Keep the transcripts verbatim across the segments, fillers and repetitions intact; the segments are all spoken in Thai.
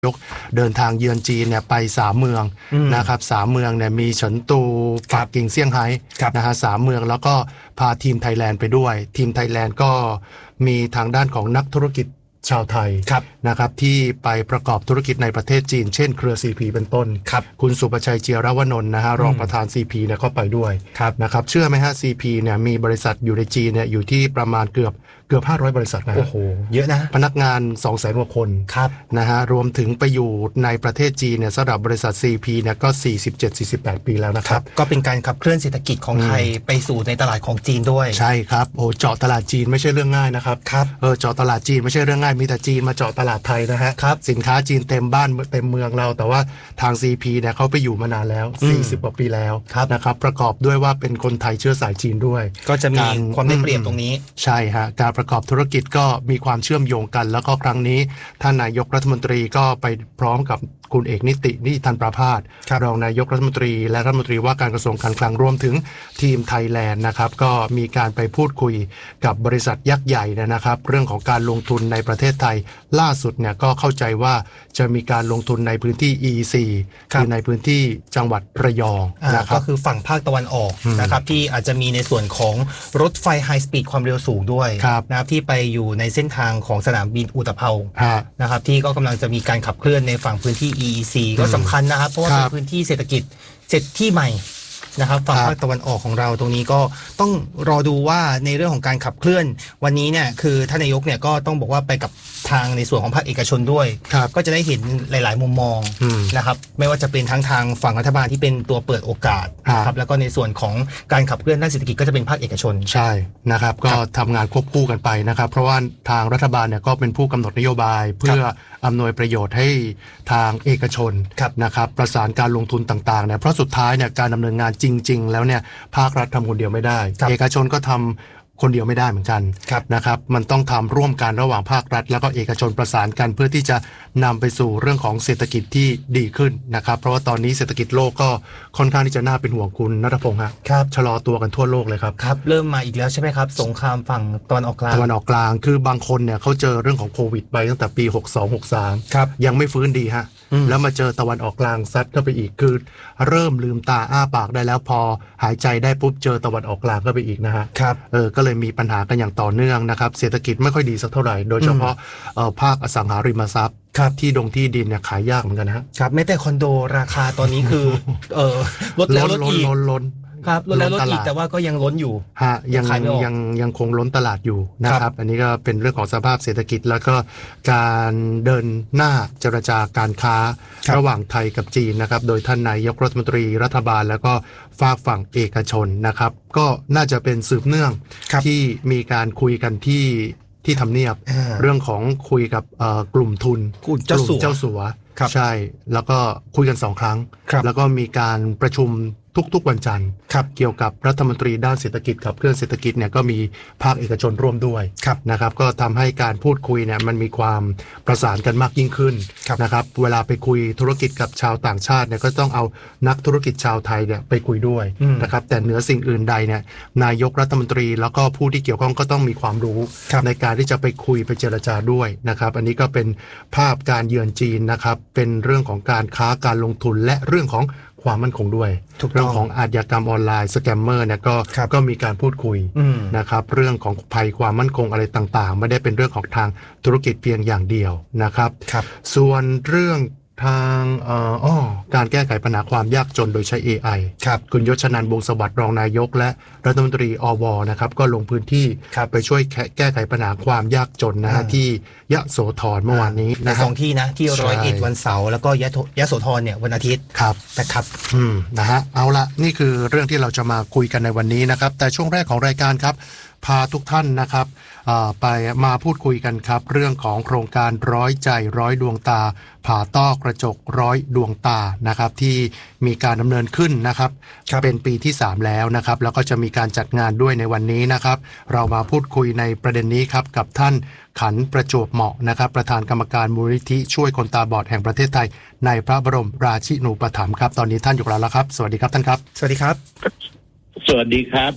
ยกเดินทางเยือนจีนเนี่ยไปสามเมืองนะครับสามเมืองเนี่ยมีเฉินตูปักกิ่งเซี่ยงไฮ้นะฮะสามเมืองแล้วก็พาทีมไทยแลนด์ไปด้วยทีมไทยแลนด์ก็มีทางด้านของนักธุรกิจชาวไทยนะครับที่ไปประกอบธุรกิจในประเทศจีนเช่นเครือ ซี พี เป็นต้น ค, คุณสุประชัยเจียรวนนท์นะฮะรองประธาน ซี พี เนี่ยก็ไปด้วยนะครับเชื่อไหมฮะ ซี พี เนี่ยมีบริษัทอยู่ในจีนเนี่ยอยู่ที่ประมาณเกือบเกือบห้าร้อยบริษัทนะโอ้โหเยอะนะพนักงาน สองแสน กว่าคนนะฮะรวมถึงไปอยู่ในประเทศจีนเนี่ยสำหรับบริษัท ซี พี เนี่ยก็ สี่สิบเจ็ด สี่สิบแปด ปีแล้วนะครับก็เป็นการขับเคลื่อนเศรษฐกิจของไทยไปสู่ในตลาดของจีนด้วยใช่ครับโอ้เจาะตลาดจีนไม่ใช่เรื่องง่ายนะครับเออเจาะตลาดจีนไม่ใช่เรื่องง่ายมีแต่จีนมาเจาะตลาดไทยนะฮะสินค้าจีนเต็มบ้านเต็มเมืองเราแต่ว่าทาง ซี พี เนี่ยเขาไปอยู่มานานแล้วสี่สิบกว่าปีแล้วนะครับประกอบด้วยว่าเป็นคนไทยเชื้อสายจีนด้วยก็จะมีความได้เปรียบตรงนี้ใช่ฮะการประกอบธุรกิจก็มีความเชื่อมโยงกันแล้วก็ครั้งนี้ท่านนายกรัฐมนตรีก็ไปพร้อมกับคุณเอกนิตินิทันประภาสรองนายกรัฐมนตรีและรัฐมนตรีว่าการกระทรวงการคลังรวมถึงทีมไทยแลนด์นะครับก็มีการไปพูดคุยกับบริษัทยักษ์ใหญ่นะครับเรื่องของการลงทุนในประเทศไทยล่าสุดเนี่ยก็เข้าใจว่าจะมีการลงทุนในพื้นที่ อี อี ซี คือในพื้นที่จังหวัดระยองนะครับก็คือฝั่งภาคตะวันออกนะครับที่อาจจะมีในส่วนของรถไฟไฮสปีดความเร็วสูงด้วยนะครับที่ไปอยู่ในเส้นทางของสนามบินอุตภเปานะครับที่ก็กำลังจะมีการขับเคลื่อนในฝั่งพื้นที่ อี อี ซี ก็สำคัญนะครับเพราะว่าเป็นพื้นที่เศรษฐกิจเศรษฐที่ใหม่นะครับฝั่งภาคตะวันออกของเราตรงนี้ก็ต้องรอดูว่าในเรื่องของการขับเคลื่อนวันนี้เนี่ยคือท่านนายกเนี่ยก็ต้องบอกว่าไปกับทางในส่วนของภาคเอกชนด้วยก็จะได้เห็นหลายๆมุมมองนะครับไม่ว่าจะเป็นทั้งทางฝั่งรัฐบาลที่เป็นตัวเปิดโอกาสนะครับแล้วก็ในส่วนของการขับเคลื่อนด้านเศรษฐกิจก็จะเป็นภาคเอกชนใช่นะครับก็ทำงานควบคู่กันไปนะครับเพราะว่าทางรัฐบาลเนี่ยก็เป็นผู้กำหนดนโยบายเพื่ออำนวยประโยชน์ให้ทางเอกชนนะครับประสานการลงทุนต่างๆเนี่ยเพราะสุดท้ายเนี่ยการดำเนินงานจริงๆแล้วเนี่ยภาครัฐทำคนเดียวไม่ได้เอกชนก็ทำคนเดียวไม่ได้เหมือนกันนะครับมันต้องทำร่วมกันระหว่างภาครัฐแล้วก็เอกชนประสานกันเพื่อที่จะนำไปสู่เรื่องของเศรษฐกิจที่ดีขึ้นนะครับเพราะว่าตอนนี้เศรษฐกิจโลกก็ค่อนข้างที่จะน่าเป็นห่วงคุณณัฐพงษ์ครับชะลอตัวกันทั่วโลกเลยครับครับเริ่มมาอีกแล้วใช่ไหมครับสงครามฝั่งตะวันออกกลางตะวันออกกลางคือบางคนเนี่ยเขาเจอเรื่องของโควิดไปตั้งแต่ปีหกสอง หกสามครับยังไม่ฟื้นดีฮะแล้วมาเจอตะวันออกกลางซัดเข้าไปอีกคือเริ่มลืมตาอ้าปากได้แล้วพอหายใจได้ปุ๊บเจอตะวันออกกลางก็ไปอีกนะฮะครับเออก็เลยมีปัญหากันอย่างต่อเนื่องนะครับเศรษฐกิจไม่ค่อยดีสักเท่าไหร่โดยเฉพาะเอ่อภาคอสังหาริมทรัพย์ที่ดงที่ดินเนี่ยขายยากเหมือนกันนะครับแม้แต่คอนโดราคาตอนนี้คือเออลดแล้วลดอีกล้นครับลดแล้วลดอีกแต่ว่าก็ยังล้นอยู่ฮะยังยังยังคงล้นตลาดอยู่นะครับอันนี้ก็เป็นเรื่องของสภาพเศรษฐกิจแล้วก็การเดินหน้าเจรจาการค้าระหว่างไทยกับจีนนะครับโดยท่านนายกรัฐมนตรีรัฐบาลแล้วก็ฝากฝั่งเอกชนนะครับก็น่าจะเป็นสืบเนื่องที่มีการคุยกันที่ที่ทำเนียบเรื่องของคุยกับกลุ่มทุนกลุ่มเจ้าสัวเจ้าสัวใช่แล้วก็คุยกันสองครั้งแล้วก็มีการประชุมทุกๆวันจันทร์เกี่ยวกับรัฐมนตรีด้านเศรษฐกิจขับเคลื่อนเศรษฐกิจเนี่ยก็มีภาคเอกชนร่วมด้วยนะครับก็ทำให้การพูดคุยเนี่ยมันมีความประสานกันมากยิ่งขึ้นนะครับเวลาไปคุยธุรกิจกับชาวต่างชาติเนี่ยก็ต้องเอานักธุรกิจชาวไทยเนี่ยไปคุยด้วยนะครับแต่เหนือสิ่งอื่นใดเนี่ยนายกรัฐมนตรีแล้วก็ผู้ที่เกี่ยวข้องก็ต้องมีความรู้ในการที่จะไปคุยไปเจรจาด้วยนะครับอันนี้ก็เป็นภาพการเยือนจีนนะครับเป็นเรื่องของการค้าการลงทุนและเรื่องของความมั่นคงด้วยเรื่องของอาชญากรรมออนไลน์สแกมเมอร์เนี่ยก็ก็มีการพูดคุยนะครับเรื่องของภัยความมั่นคงอะไรต่างๆไม่ได้เป็นเรื่องของทางธุรกิจเพียงอย่างเดียวนะครับส่วนเรื่องทางอ๋อการแก้ไขปัญหาความยากจนโดยใช้ เอ ไอ ครับคุณยศนันท์วงศ์สวัสดิ์รองนายกและรัฐมนตรีอวนะครับก็ลงพื้นที่ไปช่วยแก้ไขปัญหาความยากจนนะฮะที่ยะโสธรเมื่อวานนี้นะสองที่นะที่ร้อยเอ็ดวันเสาร์แล้วก็ยะยะโสธรเนี่ยวันอาทิตย์ครับนะครับอืมนะฮะเอาละนี่คือเรื่องที่เราจะมาคุยกันในวันนี้นะครับแต่ช่วงแรกของรายการครับพาทุกท่านนะครับไปมาพูดคุยกันครับเรื่องของโครงการร้อยใจร้อยดวงตาผ่าต้อกระจกร้อยดวงตานะครับที่มีการดำเนินขึ้นนะครับเป็นปีที่สามแล้วนะครับแล้วก็จะมีการจัดงานด้วยในวันนี้นะครับเรามาพูดคุยในประเด็นนี้ครับกับท่านขันประจวบเหมาะนะครับประธานกรรมการมูลนิธิช่วยคนตาบอดแห่งประเทศไทยในพระบรมราชินูปถัมภ์ครับตอนนี้ท่านอยู่แล้วครับสวัสดีครับท่านครับสวัสดีครับสวัสดีครับ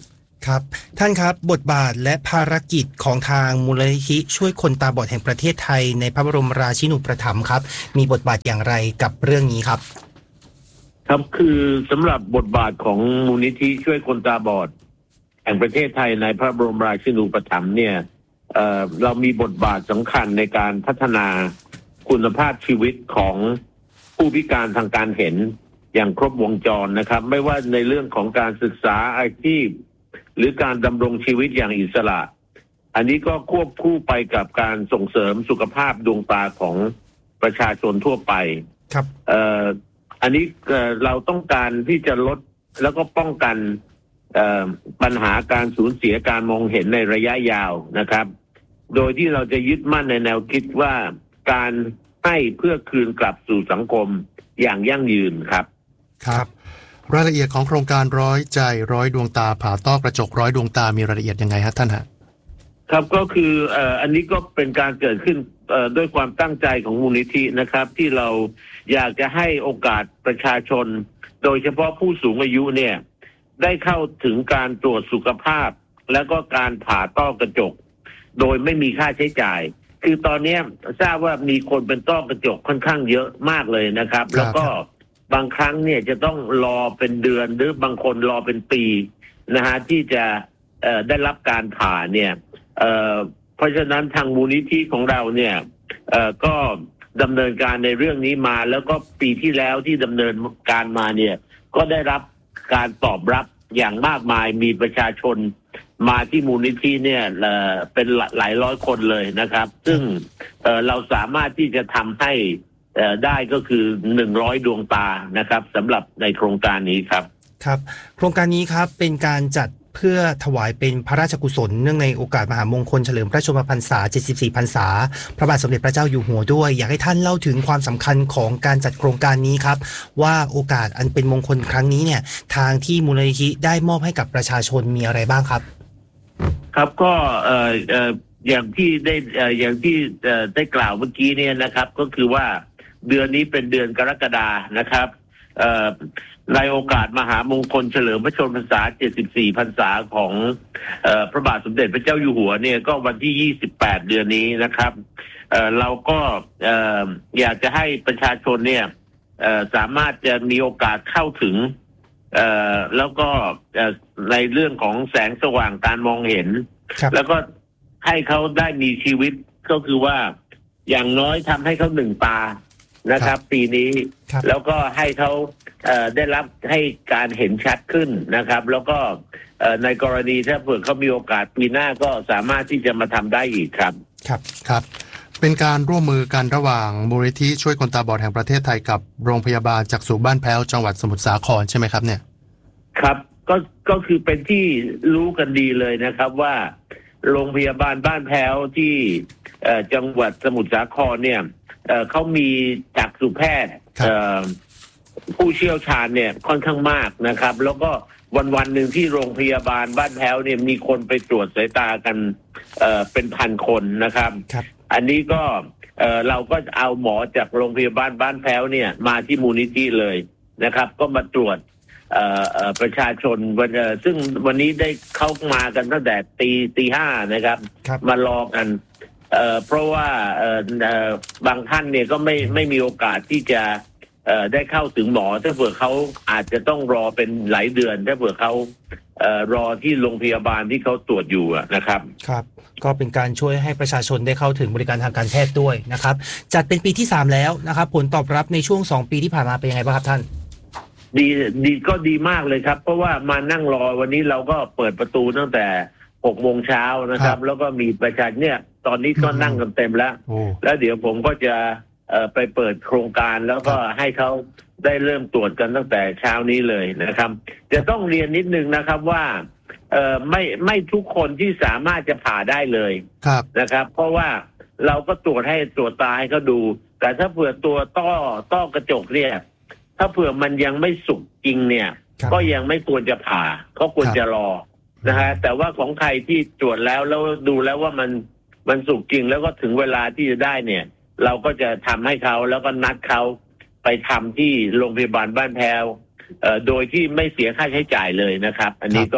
ครับท่านครับบทบาทและภารกิจของทางมูลนิธิช่วยคนตาบอดแห่งประเทศไทยในพระบรมราชินูปถัมภ์ครับมีบทบาทอย่างไรกับเรื่องนี้ครับครับคือสำหรับบทบาทของมูลนิธิช่วยคนตาบอดแห่งประเทศไทยในพระบรมราชินูปถัมภ์เนี่ยเอ่อเรามีบทบาทสำคัญในการพัฒนาคุณภาพชีวิตของผู้พิการทางการเห็นอย่างครบวงจรนะครับไม่ว่าในเรื่องของการศึกษาอาชีพหรือการดำรงชีวิตอย่างอิสระอันนี้ก็ควบคู่ไปกับการส่งเสริมสุขภาพดวงตาของประชาชนทั่วไปครับเอ่ออันนี้เอ่อเราต้องการที่จะลดแล้วก็ป้องกันเอ่อปัญหาการสูญเสียการมองเห็นในระยะยาวนะครับโดยที่เราจะยึดมั่นในแนวคิดว่าการให้เพื่อคืนกลับสู่สังคมอย่างยั่งยืนครับครับรายละเอียดของโครงการร้อยใจร้อยดวงตาผ่าต้อกระจกร้อยดวงตามีรายละเอียดยังไงฮะท่านฮะครับก็คือเอ่ออันนี้ก็เป็นการเกิดขึ้นเอ่อด้วยความตั้งใจของมูลนิธินะครับที่เราอยากจะให้โอกาสประชาชนโดยเฉพาะผู้สูงอายุเนี่ยได้เข้าถึงการตรวจสุขภาพแล้วก็การผ่าต้อกระจกโดยไม่มีค่าใช้จ่ายคือตอนนี้ทราบว่ามีคนเป็นต้อกระจกค่อนข้างเยอะมากเลยนะครับแล้วก็บางครั้งเนี่ยจะต้องรอเป็นเดือนหรือบางคนรอเป็นปีนะฮะที่จะเอ่อได้รับการผ่าเนี่ยเอ่อเพราะฉะนั้นทางมูลนิธิของเราเนี่ยเอ่อก็ดำเนินการในเรื่องนี้มาแล้วก็ปีที่แล้วที่ดำเนินการมาเนี่ยก็ได้รับการตอบรับอย่างมากมายมีประชาชนมาที่มูลนิธิเนี่ยเอ่อเป็นหลายร้อยคนเลยนะครับซึ่งเอ่อเราสามารถที่จะทำให้เอ่อได้ก็คือหนึ่งร้อยดวงตานะครับสำหรับในโครงการนี้ครับครับโครงการนี้ครับเป็นการจัดเพื่อถวายเป็นพระราชกุศลเนื่องในโอกาสมหามงคลเฉลิมพระชนมพรรษาเจ็ดสิบสี่พรรษาพระบาทสมเด็จพระเจ้าอยู่หัวด้วยอยากให้ท่านเล่าถึงความสำคัญของการจัดโครงการนี้ครับว่าโอกาสอันเป็นมงคลครั้งนี้เนี่ยทางที่มูลนิธิได้มอบให้กับประชาชนมีอะไรบ้างครับครับก็เอ่อเอ่ออย่างที่ได้เอ่ออย่างที่เอ่อได้กล่าวเมื่อกี้เนี่ยนะครับก็คือว่าเดือนนี้เป็นเดือนกรกฎานะครับเอ่อในโอกาสมหามงคลเฉลิมพระชนมพรรษาเจ็ดสิบสี่พรรษาของเอ่อพระบาทสมเด็จพระเจ้าอยู่หัวเนี่ยก็วันที่ยี่สิบแปดเดือนนี้นะครับเอ่อเราก็เอ่ออยากจะให้ประชาชนเนี่ยเอ่อสามารถจะมีโอกาสเข้าถึงเอ่อแล้วก็เอ่อในเรื่องของแสงสว่างการมองเห็นแล้วก็ให้เขาได้มีชีวิตก็คือว่าอย่างน้อยทำให้เขาหนึ่งตานะครับปีนี้แล้วก็ให้เขาเอ่อได้รับให้การเห็นชัดขึ้นนะครับแล้วก็เอ่อในกรณีถ้าเผื่อเขามีโอกาสปีหน้าก็สามารถที่จะมาทำได้อีกครับครับครับเป็นการร่วมมือกันระหว่างมูลนิธิช่วยคนตาบอดแห่งประเทศไทยกับโรงพยาบาลจักษุบ้านแพ้วจังหวัดสมุทรสาครใช่ไหมครับเนี่ยครับก็ก็คือเป็นที่รู้กันดีเลยนะครับว่าโรงพยาบาลบ้านแพ้วที่เอ่อจังหวัดสมุทรสาครเนี่ยเอ่อเขามีจักษุแพทย์เอ่อผู้เชี่ยวชาญเนี่ยค่อนข้างมากนะครับแล้วก็วันวันหนึ่งที่โรงพยาบาลบ้านแพ้วเนี่ยมีคนไปตรวจสายตากันเอ่อเป็นพันคนนะครับอันนี้ก็เอ่อเราก็เอาหมอจากโรงพยาบาลบ้านแพ้วเนี่ยมาที่มูลนิธิเลยนะครับก็มาตรวจเอ่อเอ่อประชาชนวันเอ่อซึ่งวันนี้ได้เข้ามากันตั้งแต่ตีตีห้านะครับมารอกันเอ่อเพราะว่าเอ่อเอ่อบางท่านเนี่ยก็ไม่ไม่มีโอกาสที่จะเอ่อได้เข้าถึงหมอถ้าเผื่อเขาอาจจะต้องรอเป็นหลายเดือนถ้าเผื่อเขาเอ่อรอที่โรงพยาบาลที่เขาตรวจอยู่นะครับครับก็เป็นการช่วยให้ประชาชนได้เข้าถึงบริการทางการแพทย์ด้วยนะครับจัดเป็นปีที่สามแล้วนะครับผลตอบรับในช่วงสองปีที่ผ่านมาเป็นยังไงบ้างครับท่านดีดีก็ดีมากเลยครับเพราะว่ามานั่งรอวันนี้เราก็เปิดประตูตั้งแต่หกโมงเช้านะครับแล้วก็มีประชาชนเนี่ยตอนนี้ก็นั่งกันเต็มแล้วแล้วเดี๋ยวผมก็จะเอ่อไปเปิดโครงการแล้วก็ให้เขาได้เริ่มตรวจกันตั้งแต่เช้านี้เลยนะครับจะต้องเรียนนิดนึงนะครับว่าเอ่อไม่ไม่ทุกคนที่สามารถจะผ่าได้เลยนะครับเพราะว่าเราก็ตรวจให้ตรวจตาให้เขาดูแต่ถ้าเผื่อตัวต้อต้อกระจกเนี่ยถ้าเผื่อมันยังไม่สุกจริงเนี่ยก็ยังไม่ควรจะผ่าก็ควรจะรอนะฮะแต่ว่าของใครที่ตรวจแล้วแล้วดูแล้วว่ามันมันสุกจริงแล้วก็ถึงเวลาที่จะได้เนี่ยเราก็จะทำให้เขาแล้วก็นัดเขาไปทำที่โรงพยาบาลบ้านแพ้วเอ่อโดยที่ไม่เสียค่าใช้จ่ายเลยนะครับอันนี้ก็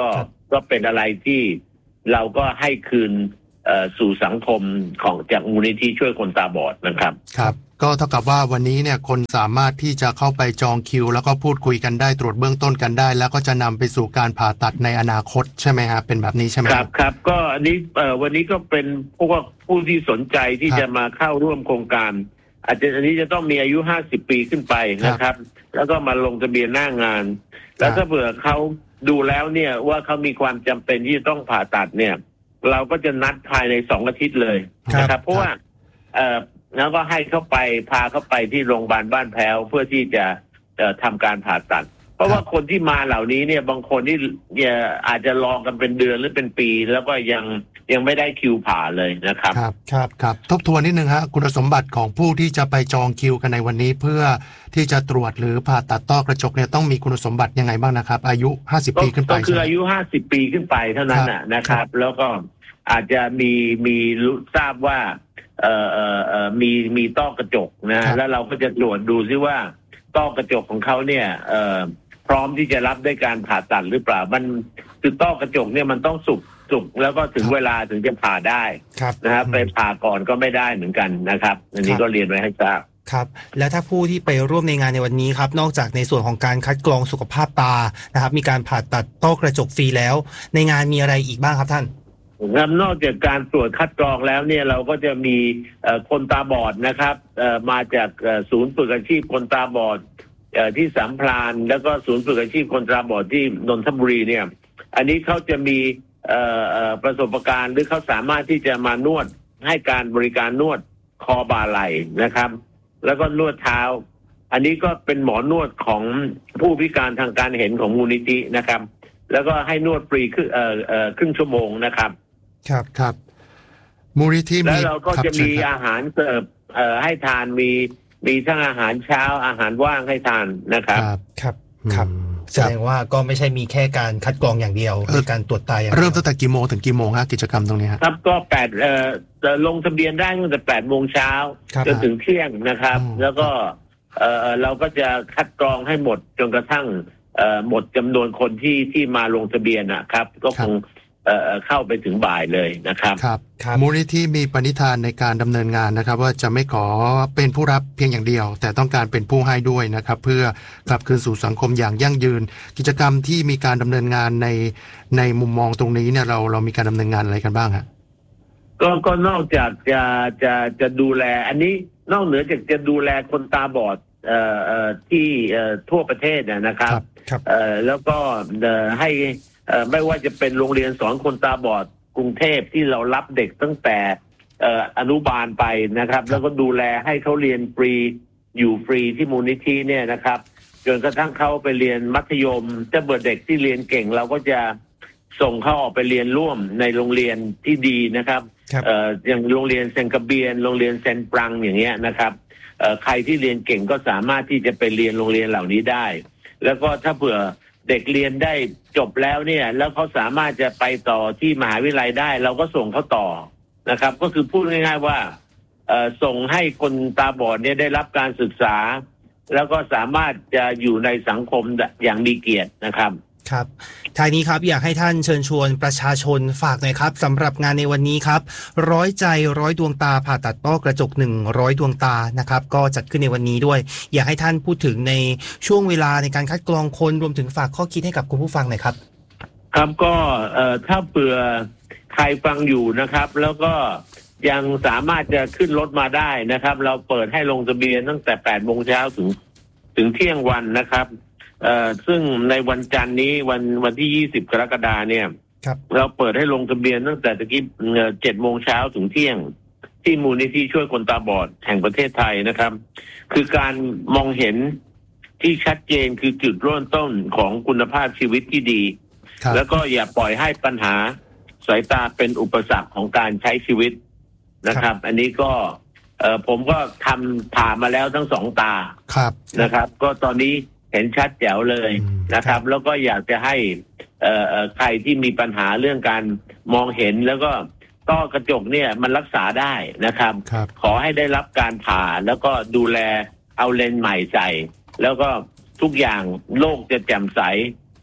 ก็เป็นอะไรที่เราก็ให้คืนสู่สังคมของจากมูลนิธิช่วยคนตาบอดนะครับครับก็เท่ากับว่าวันนี้เนี่ยคนสามารถที่จะเข้าไปจองคิวแล้วก็พูดคุยกันได้ตรวจเบื้องต้นกันได้แล้วก็จะนำไปสู่การผ่าตัดในอนาคตใช่ไหมครับเป็นแบบนี้ใช่ไหมครับครับก็อันนี้วันนี้ก็เป็นพวกผู้ที่สนใจที่จะมาเข้าร่วมโครงการอาจจะอันนี้จะต้องมีอายุห้าสิบปีขึ้นไปนะครับแล้วก็มาลงทะเบียนหน้างานแล้วถ้าเผื่อเขาดูแล้วเนี่ยว่าเขามีความจำเป็นที่จะต้องผ่าตัดเนี่ยเราก็จะนัดภายในสองอาทิตย์เลยนะครับเพราะว่าเอ่อแล้วก็ให้เขาไปพาเขาไปที่โรงพยาบาลบ้านแพ้วเพื่อที่จะเอ่อทำการผ่าตัดเพราะว่าคนที่มาเหล่านี้เนี่ยบางคนที่อาจจะรอกันเป็นเดือนหรือเป็นปีแล้วก็ยังยังไม่ได้คิวผ่าเลยนะครับครับครับครับทบทวนนิดนึงฮะคุณสมบัติของผู้ที่จะไปจองคิวกันในวันนี้เพื่อที่จะตรวจหรือผ่าตัดต้อกระจกเนี่ยต้องมีคุณสมบัติยังไงบ้างนะครับอายุห้าสิบปีขึ้นไปก็คืออายุห้าสิบปีขึ้นไปเท่านั้นน่ะนะครับแล้วก็อาจจะมีมีรู้ทราบว่าเอ่อเอ่อเอ่อมีมีต้อกระจกนะแล้วเราก็จะตรวจดูซิว่าต้อกระจกของเขาเนี่ยเอ่อพร้อมที่จะรับได้การผ่าตัดหรือเปล่ามันคือต้อกระจกเนี่ยมันต้องสุกสุกแล้วก็ถึงเวลาถึงจะผ่าได้นะครับไปผ่าก่อนก็ไม่ได้เหมือนกันนะครับอันนี้ก็เรียนไว้ให้ทราบครับแล้วถ้าผู้ที่ไปร่วมในงานในวันนี้ครับนอกจากในส่วนของการคัดกรองสุขภาพตานะครับมีการผ่าตัดต้อกระจกฟรีแล้วในงานมีอะไรอีกบ้างครับท่านนอกจากการตรวจคัดกรองแล้วเนี่ยเราก็จะมีคนตาบอดนะครับมาจากศูนย์ฝึกอาชีพคนตาบอดที่สามพรานแล้วก็ศูนย์ฝึกอาชีพคนตาบอดที่นนทบุรีเนี่ยอันนี้เขาจะมีประสบการณ์หรือเขาสามารถที่จะมานวดให้การบริการนวดคอบ่าไหล่นะครับแล้วก็นวดเท้าอันนี้ก็เป็นหมอนวดของผู้พิการทางการเห็นของมูลนิธินะครับแล้วก็ให้นวดฟรีครึ่งเอ่อเอ่อครึ่งชั่วโมงนะครับครับครับมูลนิธิแล้วเราก็จะมีอาหารเสิร์ฟเอ่อให้ทานมีมีทั้งอาหารเช้าอาหารว่างให้ทานนะครับครับครับแสดงว่าก็ไม่ใช่มีแค่การคัดกรองอย่างเดียวในการตรวจตาอย่างเริ่มตั้งแต่กี่โมงถึงกี่โมงฮะกิจกรรมตรงนี้ครับก็แปดเอ่อลงทะเบียนได้ตั้งแต่แปดโมงเช้าจนถึงเที่ยงนะครับแล้วก็เอ่อเราก็จะคัดกรองให้หมดจนกระทั่งเอ่อหมดจำนวนคนที่ที่มาลงทะเบียนนะครับก็คงเอ่อเข้าไปถึงบ่ายเลยนะครับครับมูลนิธิมีปณิธานในการดำเนินงานนะครับว่าจะไม่ขอเป็นผู้รับเพียงอย่างเดียวแต่ต้องการเป็นผู้ให้ด้วยนะครับเพื่อกลับคืนสู่สังคมอย่างยั่งยืนกิจกรรมที่มีการดำเนินงานในในมุมมองตรงนี้เนี่ยเราเรามีการดำเนินงานอะไรกันบ้างฮะก็ก็นอกจากจะจะจะดูแลอันนี้นอกเหนือจากจะดูแลคนตาบอดเอ่อเอ่อที่เอ่อทั่วประเทศนะครับเอ่อแล้วก็เอ่อให้เอ่อไม่ว่าจะเป็นโรงเรียนสอนคนตาบอดกรุงเทพที่เรารับเด็กตั้งแต่เอ่ออนุบาลไปนะครับแล้วก็ดูแลให้เขาเรียนฟรีอยู่ฟรีที่มูลนิธิเนี่ยนะครับจนกระทั่งเขาไปเรียนมัธยมถ้าเบิดเด็กที่เรียนเก่งเราก็จะส่งเขาออกไปเรียนร่วมในโรงเรียนที่ดีนะครับเอ่ออย่างโรงเรียนเซนกระเบียนโรงเรียนเซนปรังอย่างเงี้ยนะครับเอ่อใครที่เรียนเก่งก็สามารถที่จะไปเรียนโรงเรียนเหล่านี้ได้แล้วก็ถ้าเผื่อเด็กเรียนได้จบแล้วเนี่ยแล้วเขาสามารถจะไปต่อที่มหาวิทยาลัยได้เราก็ส่งเขาต่อนะครับก็คือพูดง่ายๆว่าเอ่อส่งให้คนตาบอดเนี่ยได้รับการศึกษาแล้วก็สามารถจะอยู่ในสังคมอย่างมีเกียรตินะครับครับท้ายนี้ครับอยากให้ท่านเชิญชวนประชาชนฝากหน่อยครับสำหรับงานในวันนี้ครับร้อยใจร้อยดวงตาผ่าตัดต้อกระจกหนึ่งร้อยดวงตานะครับก็จัดขึ้นในวันนี้ด้วยอยากให้ท่านพูดถึงในช่วงเวลาในการคัดกรองคนรวมถึงฝากข้อคิดให้กับคุณผู้ฟังหน่อยครับครับก็เอ่อถ้าเผื่อใครฟังอยู่นะครับแล้วก็ยังสามารถจะขึ้นรถมาได้นะครับเราเปิดให้ลงทะเบียนตั้งแต่แปดโมงเช้าถึงถึงเที่ยงวันนะครับเอ่อซึ่งในวันจันทร์นี้วันวันที่ยี่สิบกรกฎาคมเนี่ยเราเปิดให้ลงทะเบียนตั้งแต่ตะกี้เจ็ดโมงเช้าถึงเที่ยงที่มูลนิธิช่วยคนตาบอดแห่งประเทศไทยนะครับคือการมองเห็นที่ชัดเจนคือจุดเริ่มต้นของคุณภาพชีวิตที่ดีแล้วก็อย่าปล่อยให้ปัญหาสายตาเป็นอุปสรรคของการใช้ชีวิตนะครับอันนี้ก็เอ่อผมก็ทำผ่ามาแล้วทั้งสองตานะครับก็ตอนนี้เห็นชัดแจ๋วเลยนะครับแล้วก็อยากจะให้เอ่อใครที่มีปัญหาเรื่องการมองเห็นแล้วก็ต้อกระจกเนี่ยมันรักษาได้นะครับขอให้ได้รับการผ่าแล้วก็ดูแลเอาเลนส์ใหม่ใส่แล้วก็ทุกอย่างโลกจะแจ่มใส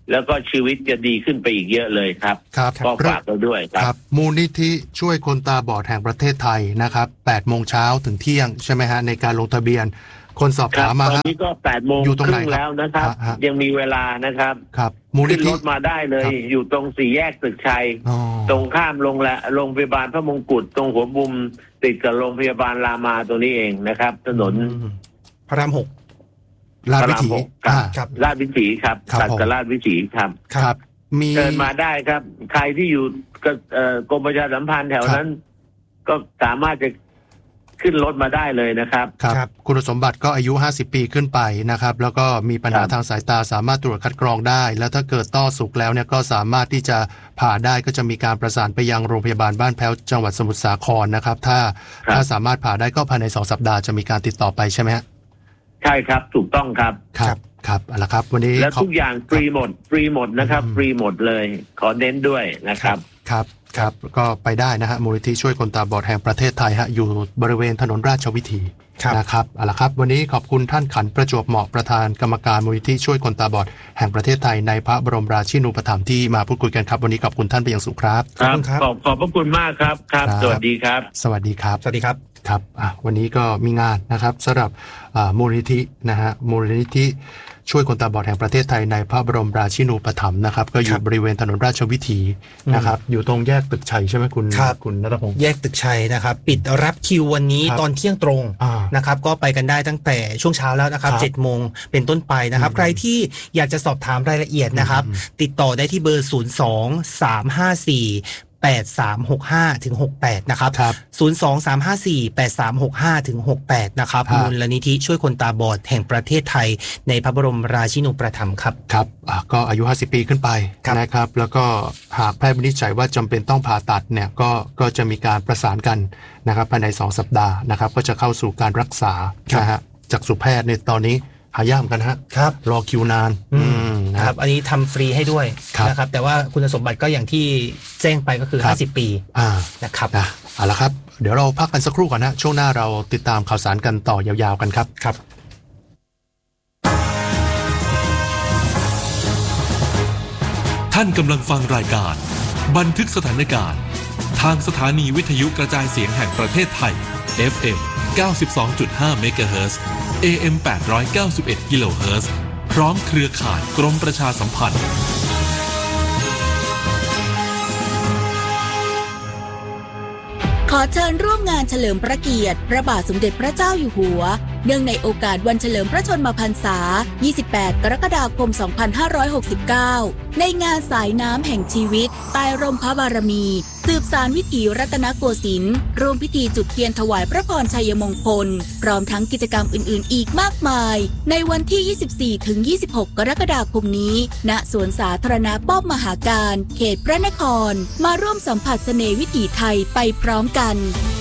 แล้วก็ชีวิตจะดีขึ้นไปอีกเยอะเลยครับครับก็ฝากเราด้วยครับมูลนิธิช่วยคนตาบอดแห่งประเทศไทยนะครับแปดโมงเช้าถึงเที่ยงใช่ไหมฮะในการลงทะเบียนคนสอบถามมาตอนนี้ก็แปดโมงครึ่งแล้วนะครับยังมีเวลานะครับครับขึ้นรถมาได้เลยอยู่ตรงสี่แยกตึกชัยตรงข้ามโรงละโรงพยาบาลพระมงกุฎตรงหัวมุมติดกับโรงพยาบาลรามาตัวนี้เองนะครับถนนพระรามหกลาดวิถีครับลาดวิถีครับตัดกับลาดวิถีครับครับมีเดินมาได้ครับใครที่อยู่กับกรมประชาสัมพันธ์แถวนั้นก็สามารถจะขึ้นรถมาได้เลยนะครับครับคุณสมบัติก็อายุห้าสิบปีขึ้นไปนะครับแล้วก็มีปัญหาทางสายตาสามารถตรวจคัดกรองได้แล้วถ้าเกิดต้อสุกแล้วเนี่ยก็สามารถที่จะผ่าได้ก็จะมีการประสานไปยังโรงพยาบาลบ้านแพ้วจังหวัดสมุทรสาครนะครับถ้าถ้าสามารถผ่าได้ก็ภายในสองสัปดาห์จะมีการติดต่อไปใช่ไหมฮะใช่ครับถูกต้องครับครับครับเอาละครับวันนี้และทุกอย่างฟรีหมดฟรีหมดนะครับฟรีหมดเลยขอเน้นด้วยนะครับครับครับก็ไปได้นะฮะมูลนิธิช่วยคนตาบอดแห่งประเทศไทยฮะอยู่บริเวณถนนราชวิถีนะครับเอาละครับวันนี้ขอบคุณท่านขันประจวบเหมาะประธานกรรมการมูลนิธิช่วยคนตาบอดแห่งประเทศไทยในพระบรมราชินูปถัมภ์ที่มาพูดคุยกันครับวันนี้ขอบคุณท่านเป็นอย่างสูงครับครับขอบขอบพระคุณมากครับครับสวัสดีครับสวัสดีครับสวัสดีครับครับอ่ะวันนี้ก็มีงานนะครับสำหรับมูลนิธินะฮะมูลนิธิช่วยคนตาบอดแห่งประเทศไทยในพระบรมราชินูปถัมภ์นะครับก็อยู่บริเวณถนนราชวิถีนะครับอยู่ตรงแยกตึกชัยใช่ไหมคุณคุณณัฐพงศ์แยกตึกชัยนะครับปิดรับคิววันนี้ตอนเที่ยงตรงนะครับก็ไปกันได้ตั้งแต่ช่วงเช้าแล้วนะครับเจ็ดโมงเป็นต้นไปนะครับใครที่อยากจะสอบถามรายละเอียดนะครับติดต่อได้ที่เบอร์ศูนย์ สอง สาม ห้า สี่ แปด สาม หก ห้า ถึง หก แปดนะครับศูนย์ สอง สาม ห้า สี่ แปด สาม หก ห้า ถึง หก แปดนะครับมูลนิธิช่วยคนตาบอดแห่งประเทศไทยในพระบรมราชินูปถัมภ์ครับครับก็อายุห้าสิบปีขึ้นไปนะครับแล้วก็หากแพทย์วินิจฉัยว่าจำเป็นต้องผ่าตัดเนี่ยก็ก็จะมีการประสานกันนะครับภายในสองสัปดาห์นะครับก็จะเข้าสู่การรักษานะฮะจากสุแพทย์ในตอนนี้หายากเหมือนกันฮะครับรอคิวนานครับอันนี้ทำฟรีให้ด้วยนะครับแต่ว่าคุณสมบัติก็อย่างที่แจ้งไปก็คือห้าสิบปีนะครับเอาละครับเดี๋ยวเราพักกันสักครู่ก่อนนะช่วงหน้าเราติดตามข่าวสารกันต่อยาวๆกันครับครับท่านกำลังฟังรายการบันทึกสถานการณ์ทางสถานีวิทยุกระจายเสียงแห่งประเทศไทย เอฟ เอ็ม เก้าสิบสองจุดห้า เมกะเฮิรตซ์ เอ เอ็ม แปดร้อยเก้าสิบเอ็ด กิโลเฮิรตซ์พร้อมเครือข่ายกรมประชาสัมพันธ์ขอเชิญร่วมงานเฉลิมพระเกียรติพระบาทสมเด็จพระเจ้าอยู่หัวเนื่องในโอกาสวันเฉลิมพระชนมพรรษายี่สิบแปดกรกฎาคมสองพันห้าร้อยหกสิบเก้าในงานสายน้ำแห่งชีวิตใต้ร่มพระบารมีสืบสานวิถีรัตนโกสินทร์ร่วมพิธีจุดเทียนถวายพระพรชัยมงคลพร้อมทั้งกิจกรรมอื่นๆอีกมากมายในวันที่ ยี่สิบสี่ถึงยี่สิบหก กรกฎาคมนี้ณสวนสาธารณะป้อมมหาการเขตพระนครมาร่วมสัมผัสเสน่ห์วิถีไทยไปพร้อมกัน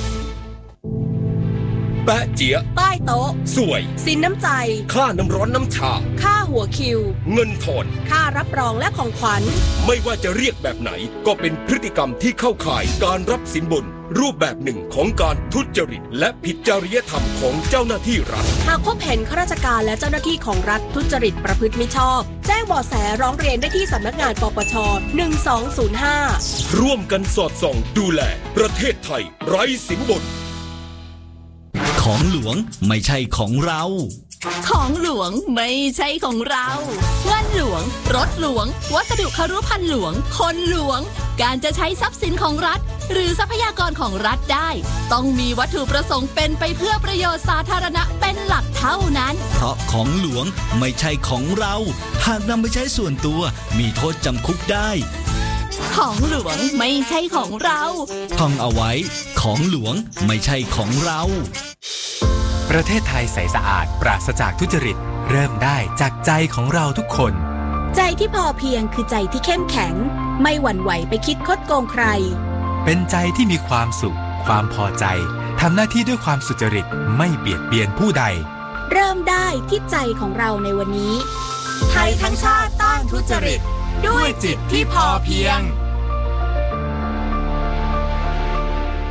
แปะเจี๊ยใต้โต๊ะสวยสินน้ำใจค่าน้ำร้อนน้ำชาค่าหัวคิวเงินทอนค่ารับรองและของขวัญไม่ว่าจะเรียกแบบไหนก็เป็นพฤติกรรมที่เข้าข่ายการรับสินบนรูปแบบหนึ่งของการทุจริตและผิดจริยธรรมของเจ้าหน้าที่รัฐหากพบเห็นข้าราชการและเจ้าหน้าที่ของรัฐทุจริตประพฤติมิชอบแจ้งเบาะแสร้องเรียนได้ที่สำนักงานปปชหนึ่งสองศูนย์ห้าร่วมกันสอดส่องดูแลประเทศไทยไร้สินบนของหลวงไม่ใช่ของเราของหลวงไม่ใช่ของเราเงินหลวงรถหลวงวัสดุครุภัณฑ์หลวงคนหลวงการจะใช้ทรัพย์สินของรัฐหรือทรัพยากรของรัฐได้ต้องมีวัตถุประสงค์เป็นไปเพื่อประโยชน์สาธารณะเป็นหลักเท่านั้นเพราะของหลวงไม่ใช่ของเราหากนำไปใช้ส่วนตัวมีโทษจำคุกได้ของหลวงไม่ใช่ของเราท่องเอาไว้ของหลวงไม่ใช่ของเราประเทศไทยใสสะอาดปราศจากทุจริตเริ่มได้จากใจของเราทุกคนใจที่พอเพียงคือใจที่เข้มแข็งไม่หวั่นไหวไปคิดคดโกงใครเป็นใจที่มีความสุขความพอใจทำหน้าที่ด้วยความสุจริตไม่เบียดเบียนผู้ใดเริ่มได้ที่ใจของเราในวันนี้ไทยทั้งชาติต้านทุจริตด้วยจิตที่พอเพียง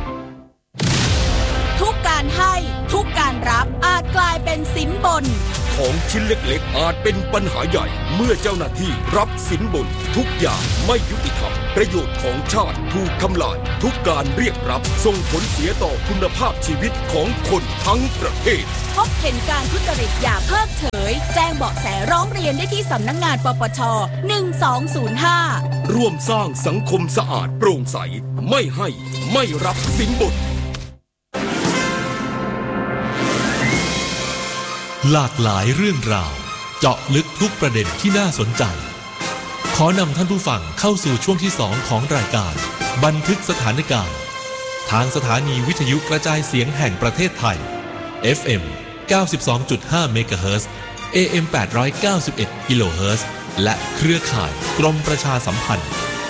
ทุกการให้ทุกการรับอาจกลายเป็นสินบนของชิ้นเล็กๆอาจเป็นปัญหาใหญ่เมื่อเจ้าหน้าที่รับสินบนทุกอย่างไม่ยุติธรรมประโยชน์ของชาติถูกทำลายทุกการเรียกรับส่งผลเสียต่อคุณภาพชีวิตของคนทั้งประเทศพบเห็นการทุจริตอย่าเพิกเฉยแจ้งเบาะแสร้องเรียนได้ที่สำนักงานปปชหนึ่งสองศูนย์ห้าร่วมสร้างสังคมสะอาดโปร่งใสไม่ให้ไม่รับสินบนหลากหลายเรื่องราวเจาะลึกทุกประเด็นที่น่าสนใจขอนำท่านผู้ฟังเข้าสู่ช่วงที่สองของรายการบันทึกสถานการณ์ทางสถานีวิทยุกระจายเสียงแห่งประเทศไทย เอฟ เอ็ม เก้าสิบสองจุดห้า เมกะเฮิรตซ์ เอ เอ็ม แปดร้อยเก้าสิบเอ็ด กิโลเฮิรตซ์และเครือข่ายกรมประชาสัมพันธ์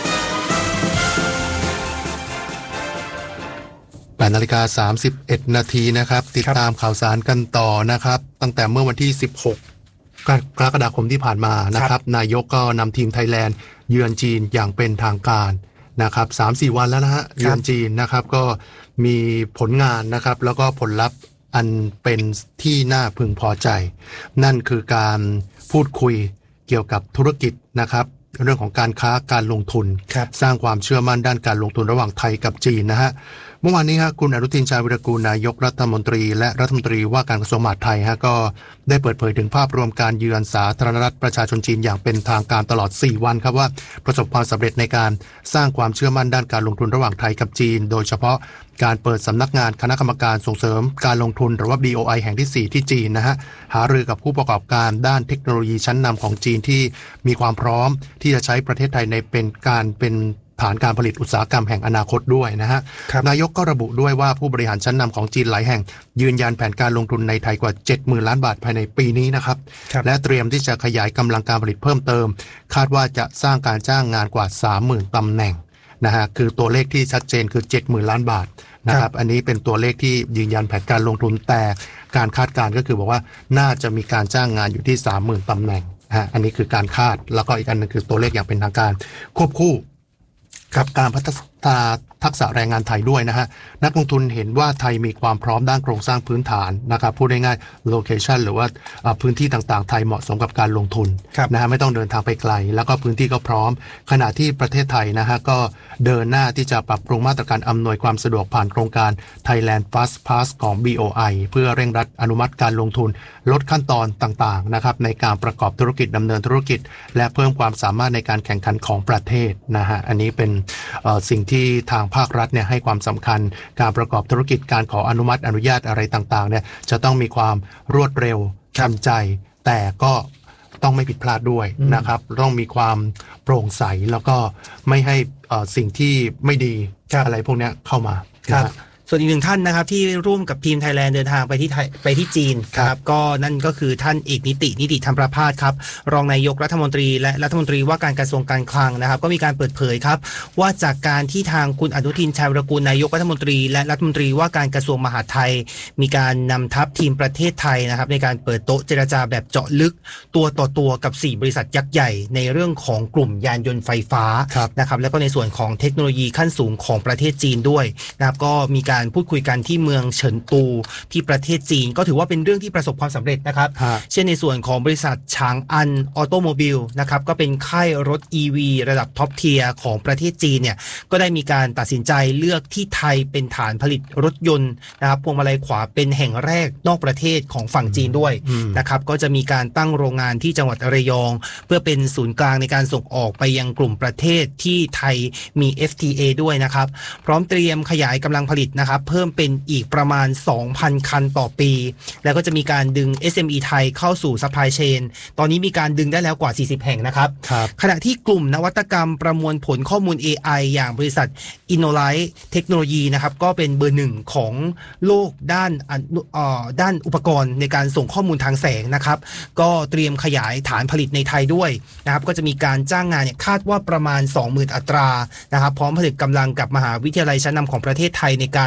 แปดนาฬิกาสามสิบเอ็ดนาทีนะครับติดตามข่าวสารกันต่อนะครับตั้งแต่เมื่อวันที่สิบหกกรกฎาคมที่ผ่านมานะครับนายกก็นำทีมไทยแลนด์เยือนจีนอย่างเป็นทางการนะครับ สามสี่ วันแล้วนะฮะเยือนจีนนะครับก็มีผลงานนะครับแล้วก็ผลลัพธ์อันเป็นที่น่าพึงพอใจนั่นคือการพูดคุยเกี่ยวกับธุรกิจนะครับเรื่องของการค้าการลงทุนสร้างความเชื่อมั่นด้านการลงทุนระหว่างไทยกับจีนนะฮะเมื่อวานนี้ฮะคุณอนุทินชาญวิรากูลนายกรัฐมนตรีและรัฐมนตรีว่าการกระทรวงมหาดไทยฮะก็ได้เปิดเผยถึงภาพรวมการเยือนสาธารณรัฐประชาชนจีนอย่างเป็นทางการตลอดสี่วันครับว่าประสบความสำเร็จในการสร้างความเชื่อมั่นด้านการลงทุนระหว่างไทยกับจีนโดยเฉพาะการเปิดสำนักงานคณะกรรมการส่งเสริมการลงทุนหรือว่า บี โอ ไอ แห่งที่สี่ที่จีนนะฮะหารือกับผู้ประกอบการด้านเทคโนโลยีชั้นนำของจีนที่มีความพร้อมที่จะใช้ประเทศไทยในเป็นการเป็นฐานการผลิตอุตสาหกรรมแห่งอนาคตด้วยนะฮะนายกก็ระบุด้วยว่าผู้บริหารชั้นนำของจีนหลายแห่งยืนยันแผนการลงทุนในไทยกว่า เจ็ดหมื่น ล้านบาทภายในปีนี้นะครับและเตรียมที่จะขยายกำลังการผลิตเพิ่มเติมคาดว่าจะสร้างการจ้างงานกว่า สามหมื่น ตำแหน่งนะฮะคือตัวเลขที่ชัดเจนคือ เจ็ดหมื่น ล้านบาทนะครับอันนี้เป็นตัวเลขที่ยืนยันแผนการลงทุนแต่การคาดการณ์ก็คือบอกว่าน่าจะมีการจ้างงานอยู่ที่ สามหมื่น ตำแหน่งฮะอันนี้คือการคาดแล้วก็อีกอันนึงคือตัวเลขอย่างเป็นทางการควบคู่กับการพัฒนาทักษะแรงงานไทยด้วยนะฮะนักลงทุนเห็นว่าไทยมีความพร้อมด้านโครงสร้างพื้นฐานนะครับพูดง่ายๆโลเคชันหรือว่าพื้นที่ต่างๆไทยเหมาะสมกับการลงทุนนะฮะไม่ต้องเดินทางไปไกลแล้วก็พื้นที่ก็พร้อมขณะที่ประเทศไทยนะฮะก็เดินหน้าที่จะปรับปรุงมาตรการอำนวยความสะดวกผ่านโครงการ Thailand Fast Pass ของ บี โอ ไอ เพื่อเร่งรัดอนุมัติการลงทุนลดขั้นตอนต่างๆนะครับในการประกอบธุรกิจดำเนินธุรกิจและเพิ่มความสามารถในการแข่งขันของประเทศนะฮะอันนี้เป็นสิ่งที่ทางภาครัฐเนี่ยให้ความสำคัญการประกอบธุรกิจการขออนุมัติอนุญาตอะไรต่างๆเนี่ยจะต้องมีความรวดเร็วทันใจแต่ก็ต้องไม่ผิดพลาดด้วยนะครับต้องมีความโปร่งใสแล้วก็ไม่ให้สิ่งที่ไม่ดีอะไรพวกนี้เข้ามาครับส่วนอีกหนึ่งท่านนะครับที่ร่วมกับทีมไทยแลนด์เดินทางไปที่ไปที่จีนครับก็นั่นก็คือท่านเอกนิตินิติธรรมประภาสครับรองนายกรัฐมนตรีและรัฐมนตรีว่าการกระทรวงการคลังนะครับก็มีการเปิดเผยครับว่าจากการที่ทางคุณอนุทินชาญวิรากูลนายกรัฐมนตรีและรัฐมนตรีว่าการกระทรวงมหาดไทยมีการนำทัพทีมประเทศไทยนะครับในการเปิดโต๊ะเจรจาแบบเจาะลึกตัวต่อตัวกับสี่บริษัทยักษ์ใหญ่ในเรื่องของกลุ่มยานยนต์ไฟฟ้านะครับแล้วก็ในส่วนของเทคโนโลยีขั้นสูงของประเทศจีนด้วยนะครับก็มีการพูดคุยกันที่เมืองเฉินตูที่ประเทศจีนก็ถือว่าเป็นเรื่องที่ประสบความสำเร็จนะครับเช่นในส่วนของบริษัทฉางอันออโตโมบิลนะครับก็เป็นค่ายรถ อี วี ระดับท็อปเทียร์ของประเทศจีนเนี่ยก็ได้มีการตัดสินใจเลือกที่ไทยเป็นฐานผลิตรถยนต์นะครับพวงมาลัยขวาเป็นแห่งแรกนอกประเทศของฝั่งจีนด้วยนะครับก็จะมีการตั้งโรงงานที่จังหวัดระยองเพื่อเป็นศูนย์กลางในการส่งออกไปยังกลุ่มประเทศที่ไทยมี เอฟ ที เอ ด้วยนะครับพร้อมเตรียมขยายกำลังผลิตนะครับเพิ่มเป็นอีกประมาณ สองพัน คันต่อปีแล้วก็จะมีการดึง เอส เอ็ม อี ไทยเข้าสู่ supply chain ตอนนี้มีการดึงได้แล้วกว่าสี่สิบแห่งนะครับขณะที่กลุ่มนวัตกรรมประมวลผลข้อมูล เอ ไอ อย่างบริษัท InnoLight เทคโนโลยีนะครับก็เป็นเบอร์หนึ่งของโลกด้านอ่าด้านอุปกรณ์ในการส่งข้อมูลทางแสงนะครับก็เตรียมขยายฐานผลิตในไทยด้วยนะครับก็จะมีการจ้างงานเนี่ยคาดว่าประมาณ สองหมื่น อัตรานะครับพร้อมผลิตกำลังกับมหาวิทยาลัยชั้นนำของประเทศไทยในการ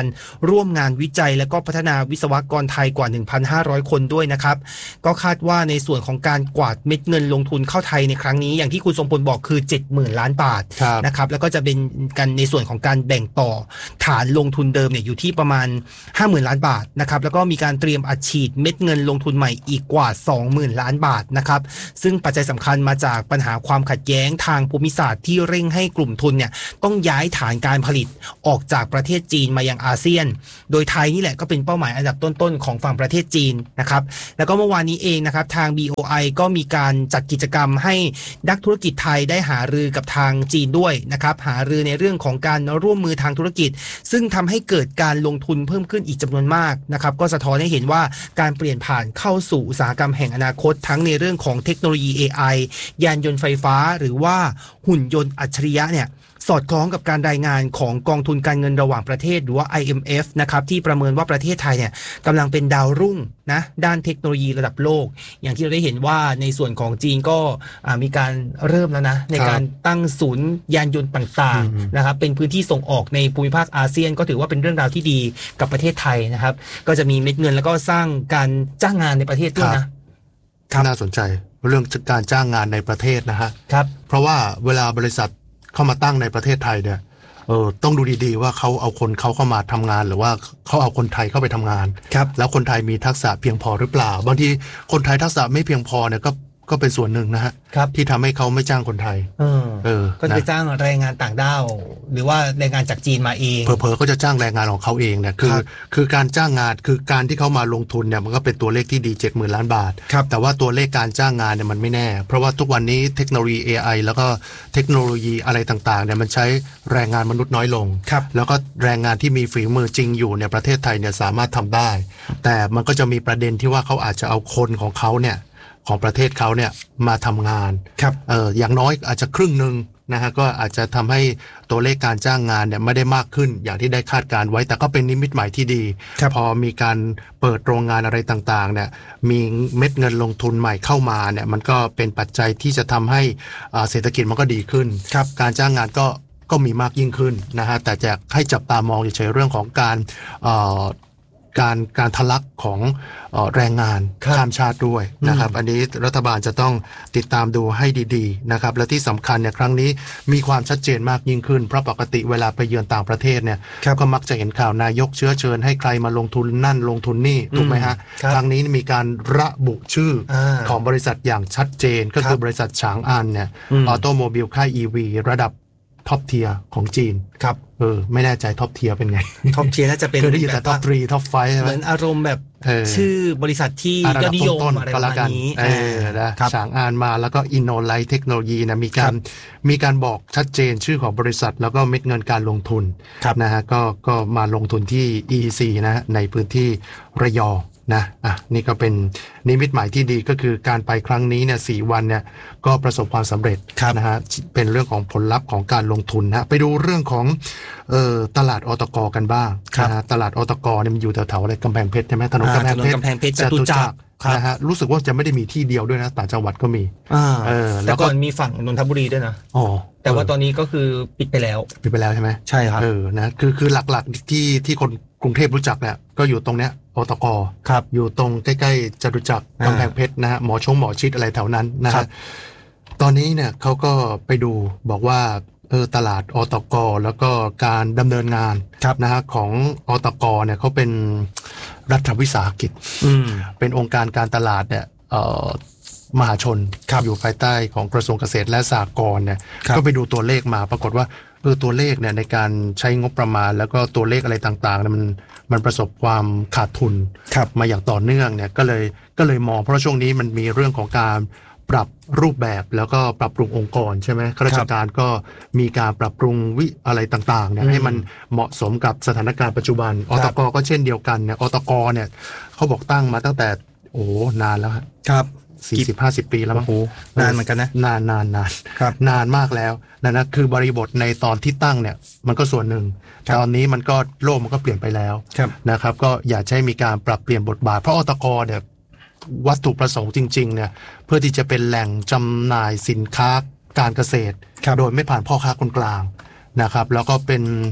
ร่วมงานวิจัยและก็พัฒนาวิศวกรไทยกว่า หนึ่งพันห้าร้อย คนด้วยนะครับก็คาดว่าในส่วนของการกวาดเม็ดเงินลงทุนเข้าไทยในครั้งนี้อย่างที่คุณทรงพลบอกคือ เจ็ดหมื่น ล้านบาทนะครับแล้วก็จะเป็นกันในส่วนของการแบ่งต่อฐานลงทุนเดิมเนี่ยอยู่ที่ประมาณ ห้าหมื่น ล้านบาทนะครับแล้วก็มีการเตรียมอัดฉีดเม็ดเงินลงทุนใหม่อีกกว่า สองหมื่น ล้านบาทนะครับซึ่งปัจจัยสำคัญมาจากปัญหาความขัดแย้งทางภูมิศาสตร์ที่เร่งให้กลุ่มทุนเนี่ยต้องย้ายฐานการผลิตออกจากประเทศจีนมายังอาเซียนโดยไทยนี่แหละก็เป็นเป้าหมายอันดับต้นๆของฝั่งประเทศจีนนะครับแล้วก็เมื่อวานนี้เองนะครับทาง บี โอ ไอ ก็มีการจัดกิจกรรมให้นักธุรกิจไทยได้หารือกับทางจีนด้วยนะครับหารือในเรื่องของการร่วมมือทางธุรกิจซึ่งทำให้เกิดการลงทุนเพิ่มขึ้นอีกจำนวนมากนะครับก็สะท้อนให้เห็นว่าการเปลี่ยนผ่านเข้าสู่อุตสาหกรรมแห่งอนาคตทั้งในเรื่องของเทคโนโลยี เอ ไอ ยานยนต์ไฟฟ้าหรือว่าหุ่นยนต์อัจฉริยะเนี่ยสอดคล้องกับการรายงานของกองทุนการเงินระหว่างประเทศหรือว่า ไอ เอ็ม เอฟ นะครับที่ประเมินว่าประเทศไทยเนี่ยกำลังเป็นดาวรุ่งนะด้านเทคโนโลยีระดับโลกอย่างที่เราได้เห็นว่าในส่วนของจีนก็มีการเริ่มแล้วนะในการตั้งศูนย์ยานยนต์ต่างๆนะครับเป็นพื้นที่ส่งออกในภูมิภาคอาเซียนก็ถือว่าเป็นเรื่องราวที่ดีกับประเทศไทยนะครับก็จะมีเม็ดเงินแล้วก็สร้างการจ้างงานในประเทศด้วยนะน่าสนใจเรื่องการจ้างงานในประเทศนะฮะครับเพราะว่าเวลาบริษัทเข้ามาตั้งในประเทศไทยเนี่ยเออต้องดูดีๆว่าเขาเอาคนเขาเข้ามาทำงานหรือว่าเขาเอาคนไทยเข้าไปทำงานครับแล้วคนไทยมีทักษะเพียงพอหรือเปล่าบางทีคนไทยทักษะไม่เพียงพอเนี่ยก็ก็เป็นส่วนหนึ่งนะฮะที่ทำให้เขาไม่จ้างคนไทยเออเออก็จะจ้างแรงงานต่างด้าวหรือว่าแรงงานจากจีนมาเองเผลอๆก็จะจ้างแรงงานของเขาเองเนี่ยคือคือการจ้างงานคือการที่เขามาลงทุนเนี่ยมันก็เป็นตัวเลขที่ดี เจ็ดหมื่น ล้านบาทแต่ว่าตัวเลขการจ้างงานเนี่ยมันไม่แน่เพราะว่าทุกวันนี้เทคโนโลยี เอ ไอ แล้วก็เทคโนโลยีอะไรต่างๆเนี่ยมันใช้แรงงานมนุษย์น้อยลงแล้วก็แรงงานที่มีฝีมือจริงอยู่ในประเทศไทยเนี่ยสามารถทำได้แต่มันก็จะมีประเด็นที่ว่าเขาอาจจะเอาคนของเขาเนี่ยของประเทศเขาเนี่ยมาทำงานครับเอออย่างน้อยอาจจะครึ่งหนึ่งนะฮะก็อาจจะทำให้ตัวเลขการจ้างงานเนี่ยไม่ได้มากขึ้นอย่างที่ได้คาดการไว้แต่ก็เป็นนิมิตหมายที่ดีพอมีการเปิดโรงงานอะไรต่างๆเนี่ยมีเม็ดเงินลงทุนใหม่เข้ามาเนี่ยมันก็เป็นปัจจัยที่จะทำให้เศรษฐกิจมันก็ดีขึ้นการจ้างงานก็ก็มีมากยิ่งขึ้นนะฮะแต่จะให้จับตามองเฉยๆเรื่องของการการการทะลักของเอ่อแรงงานข้ามชาติด้วยนะครับอันนี้รัฐบาลจะต้องติดตามดูให้ดีๆนะครับและที่สำคัญเนี่ยครั้งนี้มีความชัดเจนมากยิ่งขึ้นเพราะปกติเวลาไปเยือนต่างประเทศเนี่ยก็มักจะเห็นข่าวนายกเชื้อเชิญให้ใครมาลงทุนนั่นลงทุนนี่ถูกไหมฮะครั้งนี้มีการระบุชื่อของบริษัทอย่างชัดเจนก็คือบริษัทฉางอันเนี่ยออโตโมบิลค่าย อี วี ระดับท็อปเทียร์ของจีนครับเออไม่แน่ใจท็อปเทียร์เป็นไงท็อปเทียร์น่าจะเป็นคือได้ยินแต่ท็อปสามท็อปไฟว์เหมือนอารมณ์แบบชื่อบริษัทที่ยอดนิยมอะไรประมาณนี้เออนะฉางอันมาแล้วก็อินโนไลท์เทคโนโลยีนะมีการมีการบอกชัดเจนชื่อของบริษัทแล้วก็เม็ดเงินการลงทุนนะฮะก็ก็มาลงทุนที่ อี ซี นะในพื้นที่ระยองนะอ่ะนี่ก็เป็นนิมิตหมายที่ดีก็คือการไปครั้งนี้เนี่ยสี่วันเนี่ยก็ประสบความสำเร็จนะฮะเป็นเรื่องของผลลัพธ์ของการลงทุนนะไปดูเรื่องของเอ่อตลาดอตกกันบ้างนะฮะตลาดอตกเนี่ยมันอยู่แถวๆอะไรกำแพงเพชรใช่ไหมถนนกำแพงเพชรจตุจักรนะฮะรู้สึกว่าจะไม่ได้มีที่เดียวด้วยนะต่างจังหวัดก็มีเออแล้วก็มีฝั่งนนทบุรีด้วยนะอ๋อแต่ว่าตอนนี้ก็คือปิดไปแล้วปิดไปแล้วใช่ไหมใช่ครับเออนะคือคือหลักๆที่ที่คนกรุงเทพรู้จักเนี่ยก็อยู่ตรงเนี้ยอตกครับอยู่ตรงใกล้ๆจตุจักรกำแพงเพชรนะฮะหมอชงหมอชิดอะไรแถวนั้นนะฮะตอนนี้เนี่ยเขาก็ไปดูบอกว่าเออตลาดอตกแล้วก็การดำเนินงานนะฮะของอตกเนี่ยเขาเป็นรัฐวิสาหกิจเป็นองค์การการตลาดเนี่ยเอ่อมหาชนอยู่ภายใต้ของกระทรวงเกษตรและสหกรณ์เนี่ยก็ไปดูตัวเลขมาปรากฏว่าเออตัวเลขเนี่ยในการใช้งบประมาณแล้วก็ตัวเลขอะไรต่างๆเนี่ยมันมันประสบความขาดทุนมาอย่างต่อเนื่องเนี่ยก็เลยก็เลยมองเพราะช่วงนี้มันมีเรื่องของการปรับรูปแบบแล้วก็ปรับปรุงองค์กรใช่ไหมข้าราชการก็มีการปรับปรุงวิอะไรต่างๆเนี่ยให้มันเหมาะสมกับสถานการณ์ปัจจุบันอตกก็เช่นเดียวกันเนี่ยอตกเนี่ยเขาบอกตั้งมาตั้งแต่โอ้นานแล้วครับสี่สิบห้าสิบปีแล้วมั้งนานเหมือนกันนะนานนานนานนานมากแล้วนั่นนะคือบริบทในตอนที่ตั้งเนี่ยมันก็ส่วนหนึ่งตอนนี้มันก็โลกมันก็เปลี่ยนไปแล้วนะครับก็อยากให้มีการปรับเปลี่ยนบทบาทเพราะอตกเนี่ยวัตถุประสงค์จริงๆเนี่ยเพื่อที่จะเป็นแหล่งจำหน่ายสินค้าการเกษตรโดยไม่ผ่านพ่อค้าคนกลางนะครับแล้วก็เป็น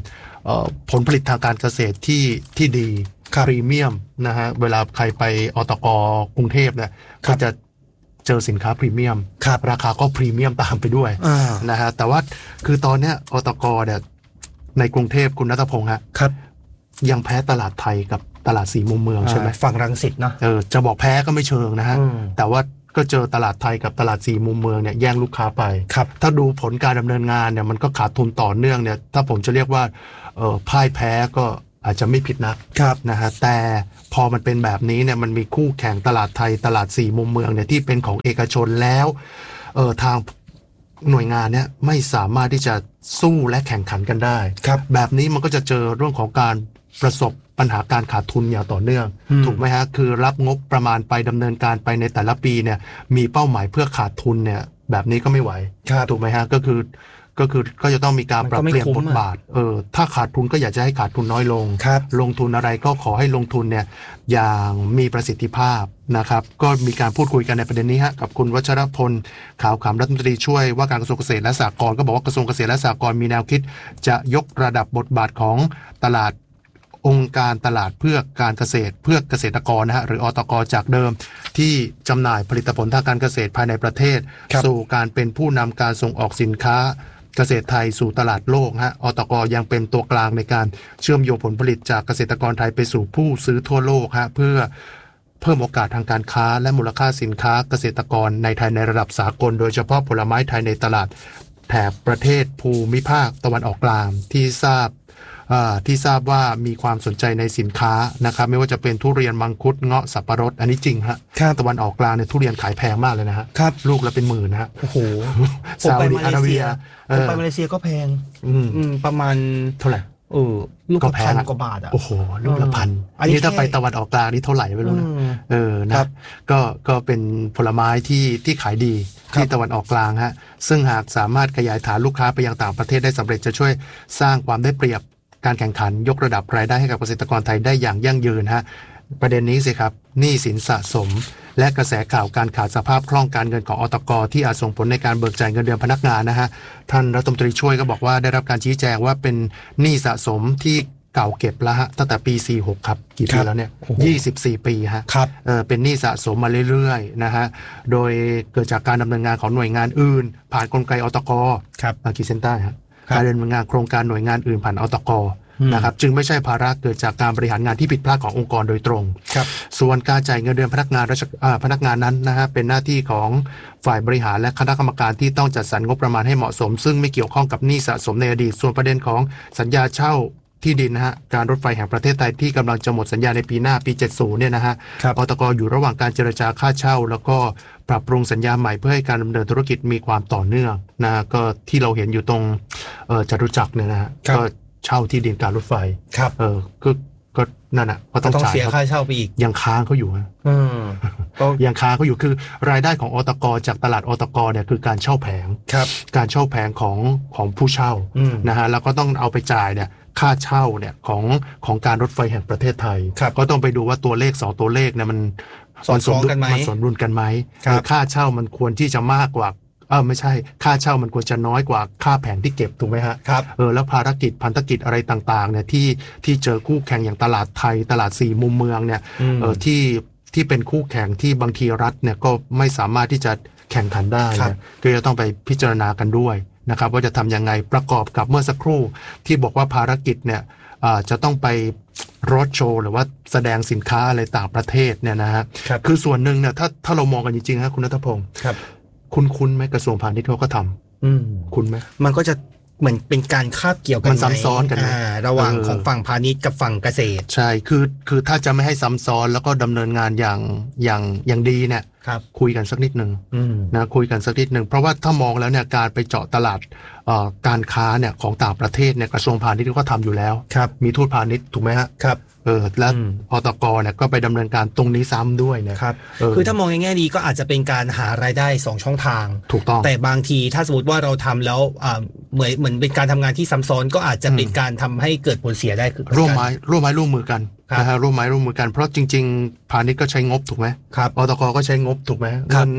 ผลผลิตทางการเกษตรที่ที่ดีพรีเมียมนะฮะเวลาใครไปอตก.กรุงเทพเนี่ยก็จะเจอสินค้าพรีเมียมราคาก็พรีเมียมตามไปด้วยนะฮะแต่ว่าคือตอนเนี้ยอตก.เนี่ยในกรุงเทพคุณณัฐพงษ์ฮะยังแพ้ตลาดไทยกับตลาดสี่มุมเมืองใช่ไหมฝั่งรังสิตเนาะเออจะบอกแพ้ก็ไม่เชิงนะฮะแต่ว่าก็เจอตลาดไทยกับตลาดสี่มุมเมืองเนี่ยแย่งลูกค้าไปถ้าดูผลการดำเนินงานเนี่ยมันก็ขาดทุนต่อเนื่องเนี่ยถ้าผมจะเรียกว่าเออพ่ายแพ้ก็อาจจะไม่ผิดนักนะฮะแต่พอมันเป็นแบบนี้เนี่ยมันมีคู่แข่งตลาดไทยตลาดสี่มุมเมืองเนี่ยที่เป็นของเอกชนแล้วเออทางหน่วยงานเนี่ยไม่สามารถที่จะสู้และแข่งขันกันได้แบบนี้มันก็จะเจอเรื่องของการประสบปัญหาการขาดทุนอย่างต่อเนื่องถูกไหมฮะคือรับงบประมาณไปดำเนินการไปในแต่ละปีเนี่ยมีเป้าหมายเพื่อขาดทุนเนี่ยแบบนี้ก็ไม่ไหวถูกไหมฮะก็คือก็คือก็จะต้องมีการปรับเปลี่ยนบทบาทเออถ้าขาดทุนก็อยากจะให้ขาดทุนน้อยลงลงทุนอะไรก็ขอให้ลงทุนเนี่ยอย่างมีประสิทธิภาพนะครับก็มีการพูดคุยกันในประเด็นนี้ฮะกับคุณวัชรพลขาวขำรัฐมนตรีช่วยว่าการกระทรวงเกษตรและสหกรณ์ก็บอกว่ากระทรวงเกษตรและสหกรณ์มีแนวคิดจะยกระดับบทบาทของตลาดองค์การตลาดเพื่อการเกษตรเพื่อเกษตรกรนะฮะหรืออตก.จากเดิมที่จำหน่ายผลิตผลทางการเกษตรภายในประเทศสู่การเป็นผู้นำการส่งออกสินค้าเกษตรไทยสู่ตลาดโลกฮะอตก.ยังเป็นตัวกลางในการเชื่อมโยงผลผลิตจากเกษตรกรไทยไปสู่ผู้ซื้อทั่วโลกฮะเพื่อเพิ่มโอกาสทางการค้าและมูลค่าสินค้าเกษตรกรในไทยในระดับสากลโดยเฉพาะผลไม้ไทยในตลาดแถบประเทศภูมิภาคตะวันออกกลางที่ทราบที่ทราบว่ามีความสนใจในสินค้านะครับไม่ว่าจะเป็นทุเรียนมังคุดเงาะสับปะรดอันนี้จริงฮะตะวันออกกลางเนี่ยทุเรียนขายแพงมากเลยนะฮะลูกละเป็นหมื่นนะฮะโอ้โหซาอุดิอาระเบียผมไปมาเลเซียก็แพงประมาณเท่าไหร่เออลูกละพันกว่าบาทอ่ะโอ้โหลูกละพันอันนี้ถ้าไปตะวันออกกลางนี่เท่าไหร่ไม่รู้นะเออนะก็ก็เป็นผลไม้ที่ที่ขายดีที่ตะวันออกกลางฮะซึ่งหากสามารถขยายฐานลูกค้าไปยังต่างประเทศได้สำเร็จจะช่วยสร้างความได้เปรียบการแข่งขันยกระดับรายได้ให้กับเกษตรกรไทยได้อย่างยั่งยืนฮะประเด็นนี้สิครับหนี้สินสะสมและกระแสข่าวการขาดสภาพคล่องการเงินของอตก.ที่อาจส่งผลในการเบิกจ่ายเงินเดือนพนักงานนะฮะท่านรัฐมนตรีช่วยก็บอกว่าได้รับการชี้แจงว่าเป็นหนี้สะสมที่เก่าเก็บแล้วฮะตั้งแต่ปีสี่สิบหกครับกี่ปีแล้วเนี่ยยี่สิบสี่ปีฮะเออเป็นหนี้สะสมมาเรื่อยๆนะฮะโดยเกิดจากการดำเนินงานของหน่วยงานอื่นผ่านกลไกอตก. ครับมาขีดเส้นใต้ฮะการดำเนินงานโครงการหน่วยงานอื่นผ่านอตก.นะครับจึงไม่ใช่ภาระเกิดจากการบริหารงานที่ผิดพลาดขององค์กรโดยตรงส่วนการจ่ายเงินเดือนพนักงานราชพนักงานนั้นนะฮะเป็นหน้าที่ของฝ่ายบริหารและคณะกรรมการที่ต้องจัดสรรงบประมาณให้เหมาะสมซึ่งไม่เกี่ยวข้องกับหนี้สะสมในอดีตส่วนประเด็นของสัญญาเช่าที่ดินนะฮะการรถไฟแห่งประเทศไทยที่กำลังจะหมดสัญญาในปีหน้าปีเจ็ดสิบเนี่ยนะฮะอตก.อยู่ระหว่างการเจรจาค่าเช่าแล้วก็ปรับปรุงสัญญาใหม่เพื่อให้การดำเนินธุรกิจมีความต่อเนื่องนะก็ที่เราเห็นอยู่ตรงจตุจักรเนี่ยนะฮะก็เช่าที่ดินการรถไฟครับเออก็ก็นั่นอ่ะก็ต้องจ่ายเสียค่าเช่าไปอีกยังค้างเขาอยู่ฮะอืมก็ยังค้างเขาอยู่คือรายได้ของอตก.จากตลาดอตก.เนี่ยคือการเช่าแผงครับการเช่าแผงของของผู้เช่านะฮะแล้วก็ต้องเอาไปจ่ายเนี่ยค่าเช่าเนี่ยของของการรถไฟแห่งประเทศไทยก็ต้องไปดูว่าตัวเลขสองตัวเลขเนี่ยมันมันสมดุลกันไหมมันสมดุลกันไหมค่าเช่ามันควรที่จะมากกว่าเออไม่ใช่ค่าเช่ามันควรจะน้อยกว่าค่าแผงที่เก็บถูกไหมฮะครับเออแล้วภารกิจพันธกิจอะไรต่างๆเนี่ยที่ที่เจอคู่แข่งอย่างตลาดไทยตลาดสี่มุมเมืองเนี่ยเออที่ที่เป็นคู่แข่งที่บางทีรัฐเนี่ยก็ไม่สามารถที่จะแข่งขันได้เนี่ยก็จะต้องไปพิจารณากันด้วยนะครับว่าจะทำยังไงประกอบกับเมื่อสักครู่ที่บอกว่าภารกิจเนี่ยจะต้องไปรถโชว์หรือว่าแสดงสินค้าอะไรต่างประเทศเนี่ยนะฮะค, คือส่วนหนึ่งเนี่ยถ้าถ้าเรามองกันจริงๆฮะคุณณัฐพงศ์คุณคุ้นไหมกระทรวงพาณิชย์เขาก็ทำคุ้นไหมมันก็จะเหมือนเป็นการคาบเกี่ยวกันมันซ้ำซ้อนกันระหว่างของฝั่งพาณิชย์กับฝั่งเกษตรใช่คือคือถ้าจะไม่ให้ซ้ำซ้อนแล้วก็ดำเนินงานอย่างอย่างอย่างดีเนี่ยคุยกันสักนิดหนึ่งนะคุยกันสักนิดหนึ่งเพราะว่าถ้ามองแล้วเนี่ยการไปเจาะตลาดการค้าเนี่ยของต่างประเทศเนี่ยกระทรวงพาณิชย์ก็ทำอยู่แล้วมีทูตพาณิชย์ถูกไหมฮะครับเออและอตก.เนี่ยก็ไปดำเนินการตรงนี้ซ้ำด้วยนะครับคือถ้ามองในแง่ดีก็อาจจะเป็นการหารายได้สองช่องทางถูกต้องแต่บางทีถ้าสมมติว่าเราทำแล้วเหมือนเหมือนเป็นการทำงานที่ซ้ำซ้อนก็อาจจะเป็นการทำให้เกิดผลเสียได้คือร่วมไม้ร่วมไม้ร่วมมือกันนะฮะร่วมไม้ร่วมมือกันเพราะจริงๆพาณิชย์ก็ใช้งบถูกไหมครับอตก.ก็ใช้งบถูกไหมเงิน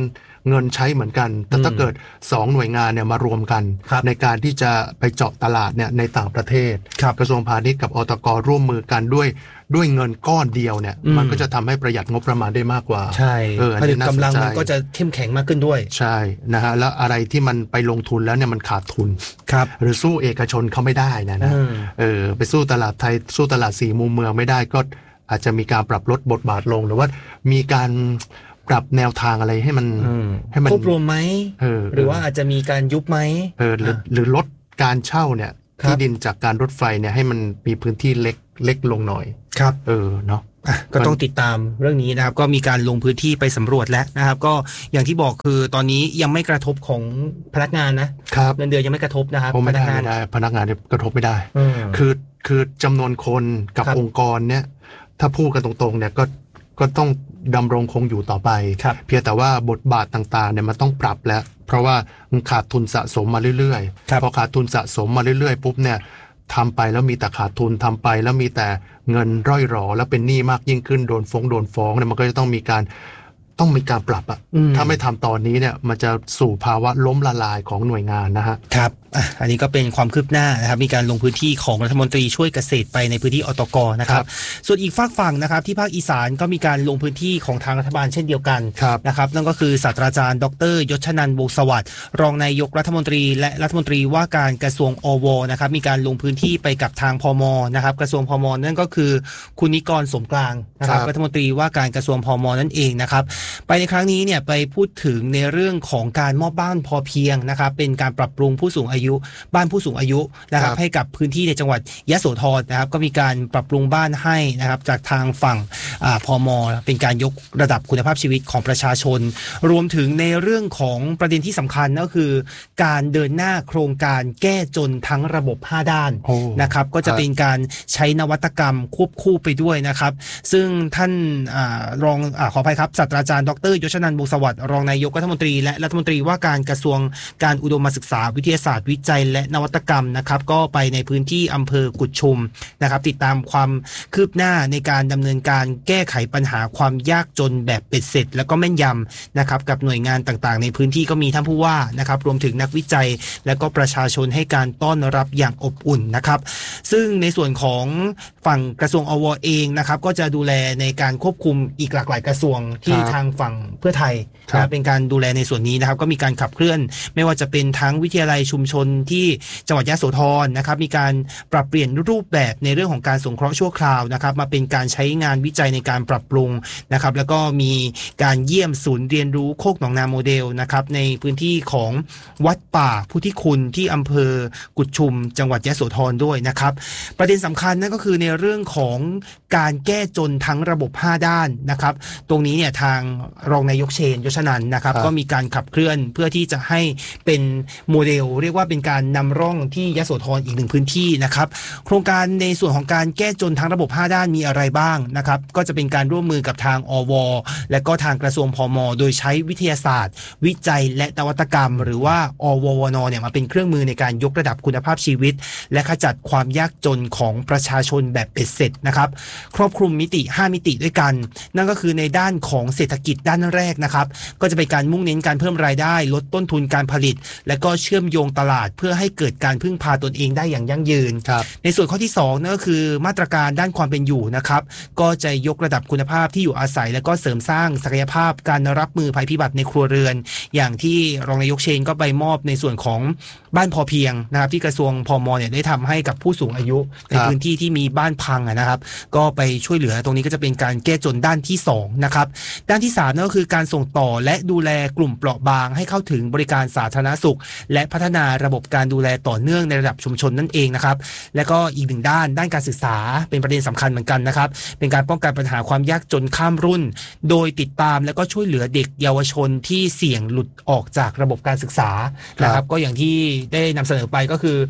เงินใช้เหมือนกันแต่ถ้าเกิดสองหน่วยงานเนี่ยมารวมกันในการที่จะไปเจาะตลาดเนี่ยในต่างประเทศกระทรวงพาณิชย์กับอตก.ร่วมมือกันด้วยด้วยเงินก้อนเดียวเนี่ยมันก็จะทำให้ประหยัดงบประมาณได้มากกว่าใช่ผลิตกำลังมันก็จะเข้มแข็งมากขึ้นด้วยใช่นะฮะแล้วอะไรที่มันไปลงทุนแล้วเนี่ยมันขาดทุนครับหรือสู้เอกชนเขาไม่ได้นะนะเออไปสู้ตลาดไทยสู้ตลาดสี่มุมเมืองไม่ได้ก็อาจจะมีการปรับลดบทบาทลงหรือว่ามีการปรับแนวทางอะไรให้มันให้มันควบรวมไหมหรือว่าอาจจะมีการยุบไหมเออหรือหรือลดการเช่าเนี่ยที่ดินจากการรถไฟเนี่ยให้มันมีพื้นที่เล็กเล็กลงหน่อยครับเออเนาะก็ต้องติดตามเรื่องนี้นะครับก็มีการลงพื้นที่ไปสำรวจแล้วนะครับก็อย่างที่บอกคือตอนนี้ยังไม่กระทบของพนักงานนะครับเงินเดือนยังไม่กระทบนะครับพนักงานพนักงานกระทบไม่ได้คือคือจำนวนคนกับองค์กรเนี่ยถ้าพูดกันตรงๆเนี่ยก็ก็ต้องดำรงคงอยู่ต่อไปเพียงแต่ว่าบทบาทต่างๆเนี่ยมันต้องปรับแล้วเพราะว่ามันขาดทุนสะสมมาเรื่อยๆพอขาดทุนสะสมมาเรื่อยๆปุ๊บเนี่ยทำไปแล้วมีแต่ขาดทุนทำไปแล้วมีแต่เงินร่อยหรอแล้วเป็นหนี้มากยิ่งขึ้นโดนฟ้องโดนฟ้องเนี่ยมันก็จะต้องมีการต้องมีการปรับอ่ะถ้าไม่ทำตอนนี้เนี่ยมันจะสู่ภาวะล้มละลายของหน่วยงานนะฮะครับอันนี้ก็เป็นความคืบหน้านะครับมีการลงพื้นที่ของรัฐมนตรีช่วยเกษตรไปในพื้นที่อตก.นะครับส่วนอีกฝากฝั่งนะครับที่ภาคอีสานก็มีการลงพื้นที่ของทางรัฐบาลเช่นเดียวกันนะครับนั่นก็คือศาสตราจารย์ดร.ยศนันท์ วงศ์สวัสดิ์รองนายกรัฐมนตรีและรัฐมนตรีว่าการกระทรวงอวนะครับมีการลงพื้นที่ไปกับทางพม.นะครับกระทรวงพม.นั่นก็คือคุณนิกรสมกลางนะครับรัฐมนตรีว่าการกระทรวงพม.นั่นเองนะครับไปในครั้งนี้เนี่ยไปพูดถึงในเรื่องของการมอบบ้านพอเพียงนะครับเป็นการปรับปรุงผู้สูงอายุบ้านผู้สูงอายุนะครับให้กับพื้นที่ในจังหวัดยโสธรนะครับก็มีการปรับปรุงบ้านให้นะครับจากทางฝั่งพม.เป็นการยกระดับคุณภาพชีวิตของประชาชนรวมถึงในเรื่องของประเด็นที่สำคัญก็คือการเดินหน้าโครงการแก้จนทั้งระบบห้าด้านนะครับก็จะเป็นการใช้นวัตกรรมควบคู่ไปด้วยนะครับซึ่งท่านรองขออภัยครับศาสตราจารย์ดร.ยศนันท์ วงศ์สวัสดิ์รองนายกรัฐมนตรีและรัฐมนตรีว่าการกระทรวงการอุดมศึกษาวิทยาศาสตร์วิจัยและนวัตกรรมนะครับก็ไปในพื้นที่อำเภอกุดชุมนะครับติดตามความคืบหน้าในการดำเนินการแก้ไขปัญหาความยากจนแบบเป็ดเสร็จแล้วก็แม่นยำนะครับกับหน่วยงานต่างๆในพื้นที่ก็มีท่านผู้ว่านะครับรวมถึงนักวิจัยและก็ประชาชนให้การต้อนรับอย่างอบอุ่นนะครับซึ่งในส่วนของฝั่งกระทรวงอวเองนะครับก็จะดูแลในการควบคุมอีกหลากหลายกระทรวงที่ทางฝั่งเพื่อไทยนะเป็นการดูแลในส่วนนี้นะครับก็มีการขับเคลื่อนไม่ว่าจะเป็นทั้งวิทยาลัยชุมชนที่จังหวัดยโสธรนะครับมีการปรับเปลี่ยนรูปแบบในเรื่องของการสงเคราะห์ชั่วคราวนะครับมาเป็นการใช้งานวิจัยในการปรับปรุงนะครับแล้วก็มีการเยี่ยมศูนย์เรียนรู้โคกหนองนาโมเดลนะครับในพื้นที่ของวัดป่าพุทธิคุณที่อำเภอกุดชุมจังหวัดยโสธรด้วยนะครับประเด็นสำคัญนั่นก็คือในเรื่องของการแก้จนทั้งระบบห้าด้านนะครับตรงนี้เนี่ยทางรองนายกเชนยศนันท์นะครับก็มีการขับเคลื่อนเพื่อที่จะให้เป็นโมเดลเรียกว่าเป็นการนำร่องที่ยโสธรอีกหนึ่งพื้นที่นะครับโครงการในส่วนของการแก้จนทั้งระบบห้าด้านมีอะไรบ้างนะครับก็จะเป็นการร่วมมือกับทางอวและก็ทางกระทรวงพม.โดยใช้วิทยาศาสตร์วิจัยและนวัตกรรมหรือว่าอววนเนี่ยมาเป็นเครื่องมือในการยกระดับคุณภาพชีวิตและขจัดความยากจนของประชาชนแบบเป็ดเสร็จนะครับครอบคลุมมิติห้ามิติด้วยกันนั่นก็คือในด้านของเศรษฐกิจด้านแรกนะครับก็จะเป็นการมุ่งเน้นการเพิ่มรายได้ลดต้นทุนการผลิตและก็เชื่อมโยงตลาดเพื่อให้เกิดการพึ่งพาตนเองได้อย่างยั่งยืนในส่วนข้อที่สองนั่นก็คือมาตรการด้านความเป็นอยู่นะครับก็จะยกระดับคุณภาพที่อยู่อาศัยและก็เสริมสร้างศักยภาพการรับมือภัยพิบัติในครัวเรือนอย่างที่รองนายกเชนก็ไปมอบในส่วนของบ้านพอเพียงนะครับที่กระทรวงพม.เนี่ยได้ทำให้กับผู้สูงอายุในพื้นที่ที่มีบ้านพังนะครับก็ไปช่วยเหลือตรงนี้ก็จะเป็นการแก้จนด้านที่สองนะครับด้านที่สามนั่นก็คือการส่งต่อและดูแลกลุ่มเปราะบางให้เข้าถึงบริการสาธารณสุขและพัฒนาระบบการดูแลต่อเนื่องในระดับชุมชนนั่นเองนะครับและก็อีกหนึ่งด้านด้านการศึกษาเป็นประเด็นสำคัญเหมือนกันนะครับเป็นการป้องกันปัญหาความยากจนข้ามรุ่นโดยติดตามและก็ช่วยเหลือเด็กเยาวชนที่เสี่ยงหลุดออกจากระบบการศึกษานะครับก็อย่างที่ได้นำเสนอไปก็คือ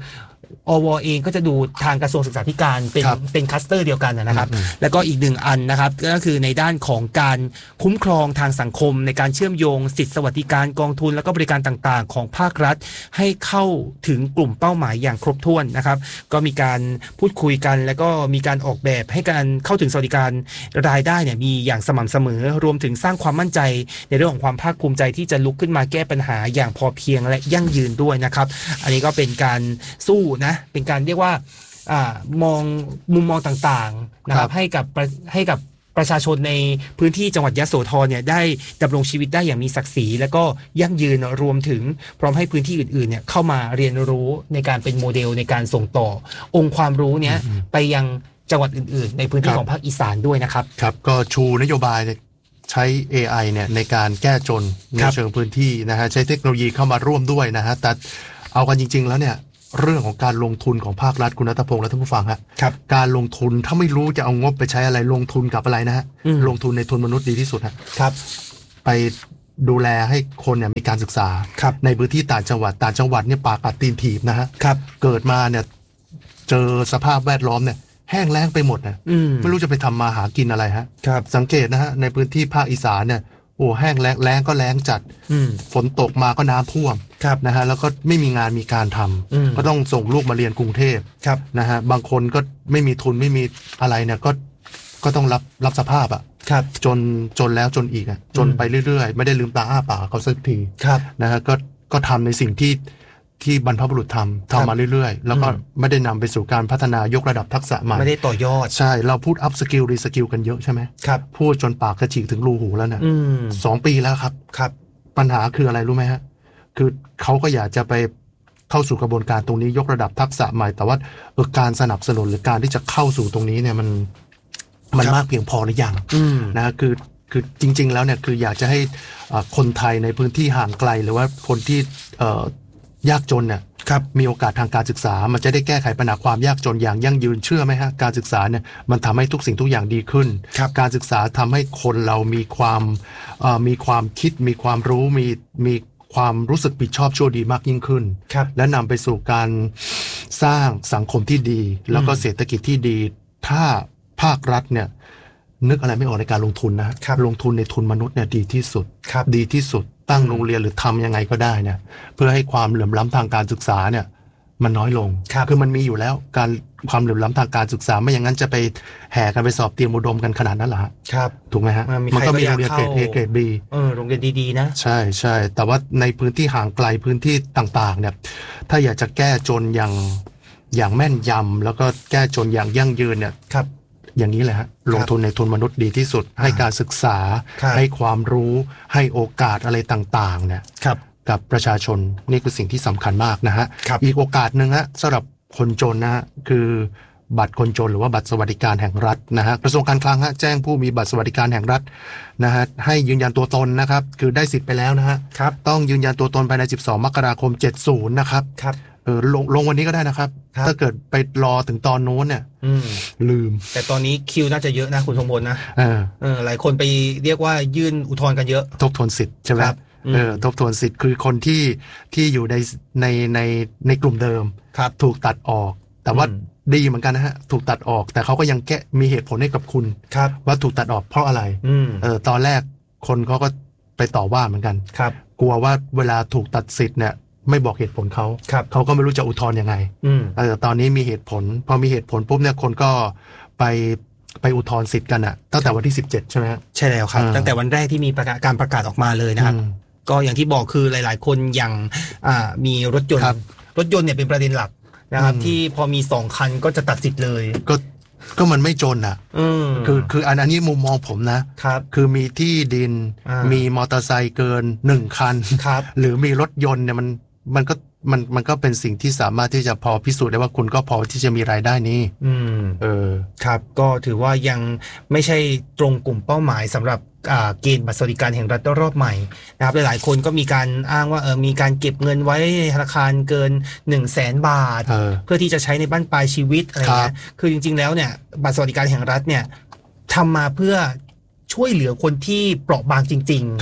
อวเองก็จะดูทางกระทรวงศึกษาธิการเป็นเป็นคลัสเตอร์เดียวกันนะครับแล้วก็อีกหนึ่งอันนะครับก็คือในด้านของการคุ้มครองทางสังคมในการเชื่อมโยงสิทธิสวัสดิการกองทุนแล้วก็บริการต่างๆของภาครัฐให้เข้าถึงกลุ่มเป้าหมายอย่างครบถ้วนนะครับก็มีการพูดคุยกันแล้วก็มีการออกแบบให้การเข้าถึงสวัสดิการรายได้เนี่ยมีอย่างสม่ำเสมอรวมถึงสร้างความมั่นใจในเรื่องของความภาคภูมิใจที่จะลุกขึ้นมาแก้ปัญหาอย่างพอเพียงและยั่งยืนด้วยนะครับอันนี้ก็เป็นการสู้นะเป็นการเรียกว่าอ่ามองมุมมองต่างๆนะครับให้กับให้กับประชาชนในพื้นที่จังหวัดยโสธรเนี่ยได้ดำรงชีวิตได้อย่างมีศักดิ์ศรีและก็ยั่งยืนรวมถึงพร้อมให้พื้นที่อื่นๆเนี่ยเข้ามาเรียนรู้ในการเป็นโมเดลในการส่งต่อองค์ความรู้เนี้ยไปยังจังหวัดอื่นๆในพื้นที่ของภาคอีสานด้วยนะครับครับก็ชูนโยบายใช้ เอ ไอ เนี่ยในการแก้จนในเชิงพื้นที่นะฮะใช้เทคโนโลยีเข้ามาร่วมด้วยนะฮะแต่เอากันจริงๆแล้วเนี่ยเรื่องของการลงทุนของภาครัฐคุณณัฐพงษ์และท่านผู้ฟังครับการลงทุนถ้าไม่รู้จะเอางบไปใช้อะไรลงทุนกับอะไรนะฮะลงทุนในทุนมนุษย์ดีที่สุดครับไปดูแลให้คนเนี่ยมีการศึกษาในพื้นที่ต่างจังหวัดต่างจังหวัดเนี่ยปากกัดตีนถีบนะฮะเกิดมาเนี่ยเจอสภาพแวดล้อมเนี่ยแห้งแล้งไปหมดนะไม่รู้จะไปทำมาหากินอะไรฮะสังเกตนะฮะในพื้นที่ภาคอีสานเนี่ยโอ้แห้งแล้งแล้งก็แล้งจัดฝนตกมาก็น้ำท่วมนะฮะแล้วก็ไม่มีงานมีการทำก็ต้องส่งลูกมาเรียนกรุงเทพนะฮะบางคนก็ไม่มีทุนไม่มีอะไรเนี่ยก็ก็ต้องรับรับสภาพอ่ะจนจนแล้วจนอีกอ่ะจนไปเรื่อยๆไม่ได้ลืมตาอ้าปากเขาสักทีนะฮะก็ก็ทำในสิ่งที่ที่บรรพบุรุษทำทำมาเรื่อยๆแล้วก็ไม่ได้นำไปสู่การพัฒนายกระดับทักษะใหม่ไม่ได้ต่อยอดใช่เราพูดอัพสกิลรีสกิลกันเยอะใช่ไหมครับพูดจนปากกระฉีกถึงรูหูแล้วเนี่ยสองปีแล้วครับครับปัญหาคืออะไรรู้ไหมฮะคือเขาก็อยากจะไปเข้าสู่กระบวนการตรงนี้ยกระดับทักษะใหม่แต่ว่าเออการสนับสนุนหรือการที่จะเข้าสู่ตรงนี้เนี่ยมันมันมากเพียงพอหรือยังนะคือคือจริงๆแล้วเนี่ยคืออยากจะให้คนไทยในพื้นที่ห่างไกลหรือว่าคนที่ยากจนเนี่ยมีโอกาสทางการศึกษามันจะได้แก้ไขปัญหาความยากจนอย่างยั่งยืนเชื่อไหมฮะการศึกษาเนี่ยมันทำให้ทุกสิ่งทุกอย่างดีขึ้นการศึกษาทำให้คนเรามีความมีความคิดมีความรู้มีมีความรู้สึกผิดชอบชั่วดีมากยิ่งขึ้นและนำไปสู่การสร้างสังคมที่ดีแล้วก็เศรษฐกิจที่ดีถ้าภาครัฐเนี่ยนึกอะไรไม่ออกในการลงทุนนะลงทุนในทุนมนุษย์เนี่ยดีที่สุดดีที่สุดตั้งโรงเรียนหรือทำยังไงก็ได้เนี่ยเพื่อให้ความเหลื่อมล้ำทางการศึกษาเนี่ยมันน้อยลง ค, คือมันมีอยู่แล้วการความเหลื่อมล้ำทางการศึกษาไม่อย่างนั้นจะไปแห่กันไปสอบเตรียมอุดมกันขนาดนั้นหรอครับถูกไหมฮะมันก็มีโรงเรียนเกรด A เกรด B เออโรงเรียนดีๆนะใช่ใช่แต่ว่าในพื้นที่ห่างไกลพื้นที่ต่างๆเนี่ยถ้าอยากจะแก้จนอย่างอย่างแม่นยำแล้วก็แก้จนอย่างยั่งยืนเนี่ยครับอย่างนี้แหละฮะลงทุนในทุนมนุษย์ดีที่สุดให้การศึกษาให้ความรู้ให้โอกาสอะไรต่างๆเนี่ยกับประชาชนนี่คือสิ่งที่สำคัญมากนะฮะอีกโอกาสหนึ่งฮะสำหรับคนจนนะฮะคือบัตรคนจนหรือว่าบัตรสวัสดิการแห่งรัฐนะฮะกระทรวงการคลังฮะแจ้งผู้มีบัตรสวัสดิการแห่งรัฐนะฮะให้ยืนยันตัวตนนะครับคือได้สิทธิ์ไปแล้วนะฮะต้องยืนยันตัวตนภายในสิบสองมกราคมเจ็ดสิบนะครับเออลงลงวันนี้ก็ได้นะครับถ้าเกิดไปรอถึงตอนโน้นเนี่ยลืมแต่ตอนนี้คิวน่าจะเยอะนะคุณสมบูรณ์นะเออเออหลายคนไปเรียกว่ายื่นอุทธรณ์กันเยอะทบทวนสิทธิ์ใช่ไหมเออทบทวนสิทธิ์คือคนที่ที่อยู่ในในในในกลุ่มเดิมถูกตัดออกแต่ว่าดีเหมือนกันนะฮะถูกตัดออกแต่เขาก็ยังแก้มีเหตุผลให้กับคุณว่าถูกตัดออกเพราะอะไรเออตอนแรกคนเขาก็ไปต่อว่าเหมือนกันกลัวว่าเวลาถูกตัดสิทธิ์เนี่ยไม่บอกเหตุผลเขาเขาก็ไม่รู้จะอุทธรณ์ยังไงเออตอนนี้มีเหตุผลพอมีเหตุผลปุ๊บเนี่ยคนก็ไปไปอุทธรณ์สิทธิ์กันอะตั้งแต่วันที่สิบเจ็ดใช่ไหมใช่แล้วครับตั้งแต่วันแรกที่มีประกาศการประกาศออกมาเลยนะครับก็อย่างที่บอกคือหลายๆคนอย่างอ่ามีรถยนต์รถยนต์เนี่ยเป็นประเด็นหลักนะครับที่พอมีสองคันก็จะตัดสิทธิ์เลยก็ก็มันไม่จนอ่ะคือคืออันอันนี้มุมมองผมนะครับคือมีที่ดินมีมอเตอร์ไซค์เกินหนึ่งคันหรือมีรถยนต์เนี่ยมันมันก็มันมันก็เป็นสิ่งที่สามารถที่จะพอพิสูจน์ได้ว่าคุณก็พอที่จะมีรายได้นี้อืมเออครับก็ถือว่ายังไม่ใช่ตรงกลุ่มเป้าหมายสำหรับเกณฑ์บัตรสวัสดิการแห่งรัฐรอบใหม่นะครับหลายๆคนก็มีการอ้างว่าเออมีการเก็บเงินไว้ในธนาคารเกิน หนึ่งแสน บาท เออ เพื่อที่จะใช้ในบ้านปลายชีวิตอะไรเงี้ยคือจริงๆแล้วเนี่ยบัตรสวัสดิการแห่งรัฐเนี่ยทำมาเพื่อช่วยเหลือคนที่เปราะบางจริงๆครับ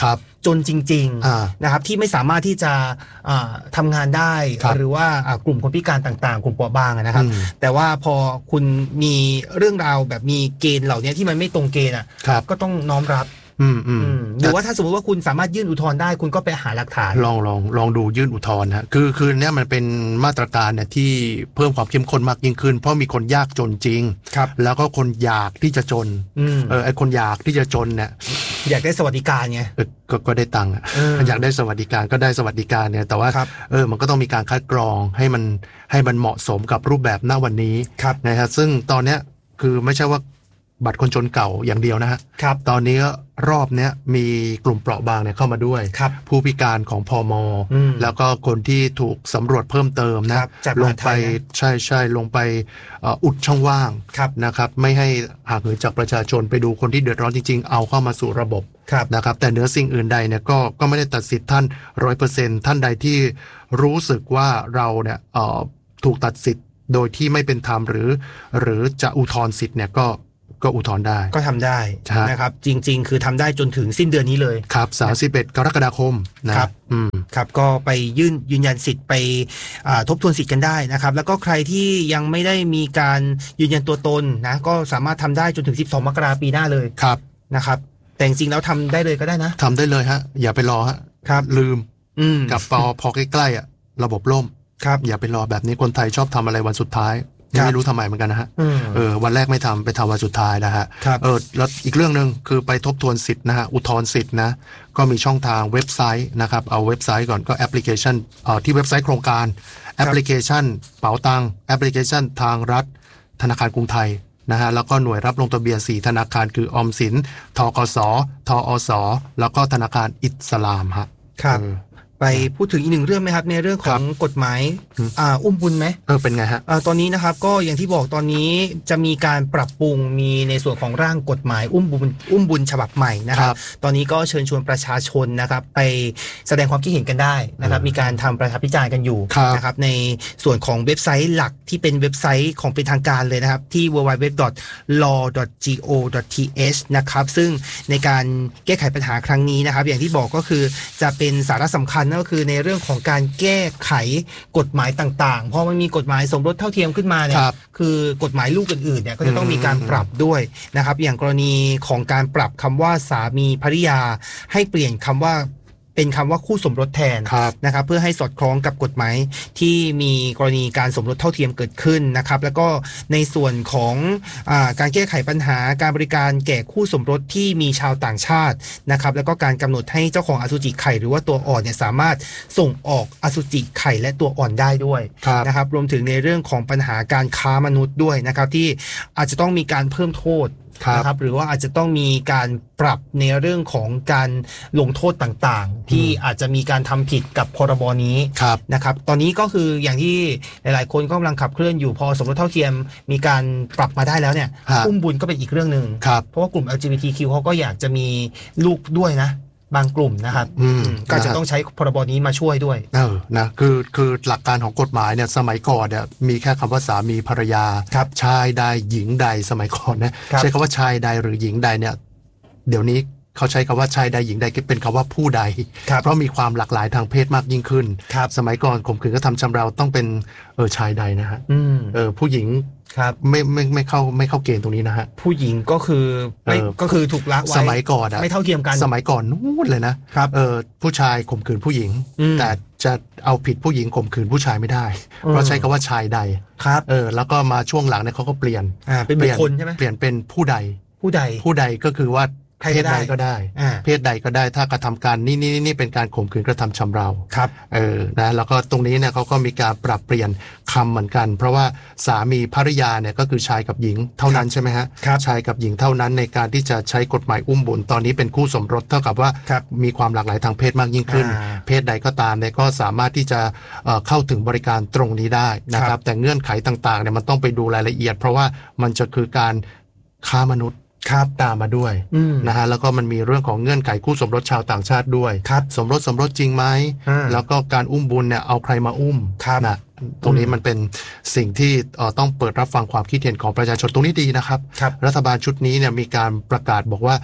จนจริงๆนะครับที่ไม่สามารถที่จะทำงานได้หรือว่ากลุ่มคนพิการต่างๆกลุ่มเปราะบางนะครับแต่ว่าพอคุณมีเรื่องราวแบบมีเกณฑ์เหล่านี้ที่มันไม่ตรงเกณฑ์อ่ะก็ต้องน้อมรับหรือว่าถ้าสมมติว่าคุณสามารถยื่นอุทธรณ์ได้คุณก็ไปหาหลักฐานลองลองลองดูยื่นอุทธรณ์ฮะคือคือเนี้ยมันเป็นมาตรการเนี่ยที่เพิ่มความเข้มข้นมากยิ่งขึ้นเพราะมีคนยากจนจริงแล้วก็คนอยากที่จะจนเออไอคนอยากที่จะจนเนี่ยอยากได้สวัสดิการไงก็ก็ได้ตังค์อยากได้สวัสดิการก็ได้สวัสดิการเนี่ยแต่ว่าเออมันก็ต้องมีการคัดกรองให้มันให้มันเหมาะสมกับรูปแบบณวันนี้นะครับซึ่งตอนเนี้ยคือไม่ใช่ว่าบัตรคนจนเก่าอย่างเดียวนะฮะตอนนี้รอบเนี้ยมีกลุ่มเปราะบางเนี่ยเข้ามาด้วยผู้พิการของพม.แล้วก็คนที่ถูกสำรวจเพิ่มเติมนะลงไปใช่ใช่ลงไปอุดช่องว่างนะครับไม่ให้ห่างเหินจากประชาชนไปดูคนที่เดือดร้อนจริงๆเอาเข้ามาสู่ระบบนะครับแต่เหนือสิ่งอื่นใดเนี่ยก็ก็ไม่ได้ตัดสิทธิ์ท่าน ร้อยเปอร์เซ็นต์ ท่านใดที่รู้สึกว่าเราเนี่ยถูกตัดสิทธิ์โดยที่ไม่เป็นธรรมหรือหรือจะอุทธรณ์สิทธิ์เนี่ยก็ก็อุทธรณ์ได้ก็ทำได้นะครับจริงๆคือทำได้จนถึงสิ้นเดือนนี้เลยครับสามสิบเอ็ดกรกฎาคมนะครับอืมครับก็ไปยื่นยืนยันสิทธิ์ไปทบทวนสิทธิ์กันได้นะครับแล้วก็ใครที่ยังไม่ได้มีการยืนยันตัวตนนะก็สามารถทำได้จนถึงสิบสองมกราคมปีหน้าเลยครับนะครับแต่จริงๆแล้วทำได้เลยก็ได้นะทำได้เลยฮะอย่าไปรอฮะครับลืมกับปอพอใกล้ๆอ่ะระบบล่มครับอย่าไปรอแบบนี้คนไทยชอบทำอะไรวันสุดท้ายไม่รู้ทำไมเหมือนกันนะฮะเออวันแรกไม่ทำไปทำวันสุดท้ายนะฮะเออแล้วอีกเรื่องนึงคือไปทบทวนสิทธิ์นะฮะอุทธรณ์สิทธิ์นะก็มีช่องทางเว็บไซต์นะครับเอาเว็บไซต์ก่อนก็แอปพลิเคชันเอ่อที่เว็บไซต์โครงการแอปพลิเคชันเป๋าตังแอปพลิเคชันทางรัฐธนาคารกรุงไทยนะฮะแล้วก็หน่วยรับลงทะเบียนสี่ธนาคารคือออมสินธกสทอสแล้วก็ธนาคารอิสลามฮะครับไปพูดถึงอีกหนึ่งเรื่องไหมครับในเรื่องของกฎหมายอ่าอุ้มบุญไหมเออเป็นไงฮะอ่าตอนนี้นะครับก็อย่างที่บอกตอนนี้จะมีการปรับปรุงมีในส่วนของร่างกฎหมายอุ้มบุญอุ้มบุญฉบับใหม่นะครับตอนนี้ก็เชิญชวนประชาชนนะครับไปแสดงความคิดเห็นกันได้นะครับมีการทำประชาพิจารณ์กันอยู่นะครับในส่วนของเว็บไซต์หลักที่เป็นเว็บไซต์ของเป็นทางการเลยนะครับที่ ดับเบิลยู ดับเบิลยู ดับเบิลยู ดอท ลอ ดอท จี โอ ดอท ที เอช นะครับซึ่งในการแก้ไขปัญหาครั้งนี้นะครับอย่างที่บอกก็คือจะเป็นสาระสำคัญก็คือในเรื่องของของการแก้ไขกฎหมายต่างๆเพราะมันมีกฎหมายสมรสเท่าเทียมขึ้นมาเนี่ยคือกฎหมายลูกอื่นๆเนี่ยก็จะต้องมีการปรับด้วยนะครับอย่างกรณีของการปรับคำว่าสามีภริยาให้เปลี่ยนคำว่าเป็นคำว่าคู่สมรสแทนนะครับเพื่อให้สอดคล้องกับกฎหมายที่มีกรณีการสมรสเท่าเทียมเกิดขึ้นนะครับแล้วก็ในส่วนของอ่าการแก้ไขปัญหาการบริการแก่คู่สมรสที่มีชาวต่างชาตินะครับแล้วก็การกำหนดให้เจ้าของอสุจิไข่หรือว่าตัวอ่อนเนี่ยสามารถส่งออกอสุจิไข่และตัวอ่อนได้ด้วยนะครับรวมถึงในเรื่องของปัญหาการค้ามนุษย์ด้วยนะครับที่อาจจะต้องมีการเพิ่มโทษนะครับหรือว่าอาจจะต้องมีการปรับในเรื่องของการลงโทษต่างๆที่อาจจะมีการทำผิดกับพรบนี้นะครับตอนนี้ก็คืออย่างที่หลายๆคนก็กำลังขับเคลื่อนอยู่พอสมรสเท่าเทียมมีการปรับมาได้แล้วเนี่ยอุ้มบุญก็เป็นอีกเรื่องนึงเพราะว่ากลุ่ม แอล จี บี ที คิว เขาก็อยากจะมีลูกด้วยนะบางกลุ่มนะครับก็จะต้องใช้พรบนี้มาช่วยด้วยเออนะคือคือหลักการของกฎหมายเนี่ยสมัยก่อนเนี่ยมีแค่คำว่าสามีภรรยาชายใดหญิงใดสมัยก่อนนะใช้คำว่าชายใดหรือหญิงใดเนี่ยเดี๋ยวนี้เขาใช้คำว่าชายใดหญิงใดเป็นคำว่าผู้ใดเพราะมีความหลากหลายทางเพศมากยิ่งขึ้นสมัยก่อนข่มขืนกระทำชำเราต้องเป็นเออชายใดนะฮะเออผู้หญิงครับไม่ไม่ไม่เข้าไม่เข้าเกณฑ์ตรงนี้นะฮะผู้หญิงก็คือไม่ก็คือถูกละไว้สมัยก่อนอะไม่เท่าเทียมกันสมัยก่อนนู่นเลยนะครับเออผู้ชายข่มขืนผู้หญิงแต่จะเอาผิดผู้หญิงข่มขืนผู้ชายไม่ได้เพราะใช้คำว่าชายใดครับเออแล้วก็มาช่วงหลังเนี่ยเขาก็เปลี่ยนอ่าเป็นบุคคลใช่ไหมเปลี่ยนเป็นผู้ใดผู้ใดผู้ใดก็คือว่าเพศใดก็ได้เพศใดก็ได้ถ้ากระทำการนี่นี่นี่เป็นการข่มขืนกระทำชำเราครับเออนะแล้วก็ตรงนี้เนี่ยเขาก็มีการปรับเปลี่ยนคำเหมือนกันเพราะว่าสามีภริยาเนี่ยก็คือชายกับหญิงเท่านั้นใช่ไหมฮะชายกับหญิงเท่านั้นในการที่จะใช้กฎหมายอุ้มบุญตอนนี้เป็นคู่สมรสเท่ากับว่ามีความหลากหลายทางเพศมากยิ่งขึ้นเพศใดก็ตามเนี่ยก็สามารถที่จะเข้าถึงบริการตรงนี้ได้นะครับแต่เงื่อนไขต่างๆเนี่ยมันต้องไปดูรายละเอียดเพราะว่ามันจะคือการค้ามนุษย์ครับตามมาด้วยนะฮะแล้วก็มันมีเรื่องของเงื่อนไขคู่สมรสชาวต่างชาติด้วยสมรสสมรสจริงไหมแล้วก็การอุ้มบุญเนี่ยเอาใครมาอุ้มนะตรงนี้มันเป็นสิ่งที่ต้องเปิดรับฟังความคิดเห็นของประชาชนตรงนี้ดีนะครับรัฐบาลชุดนี้เนี่ยมีการประกาศบอกว่า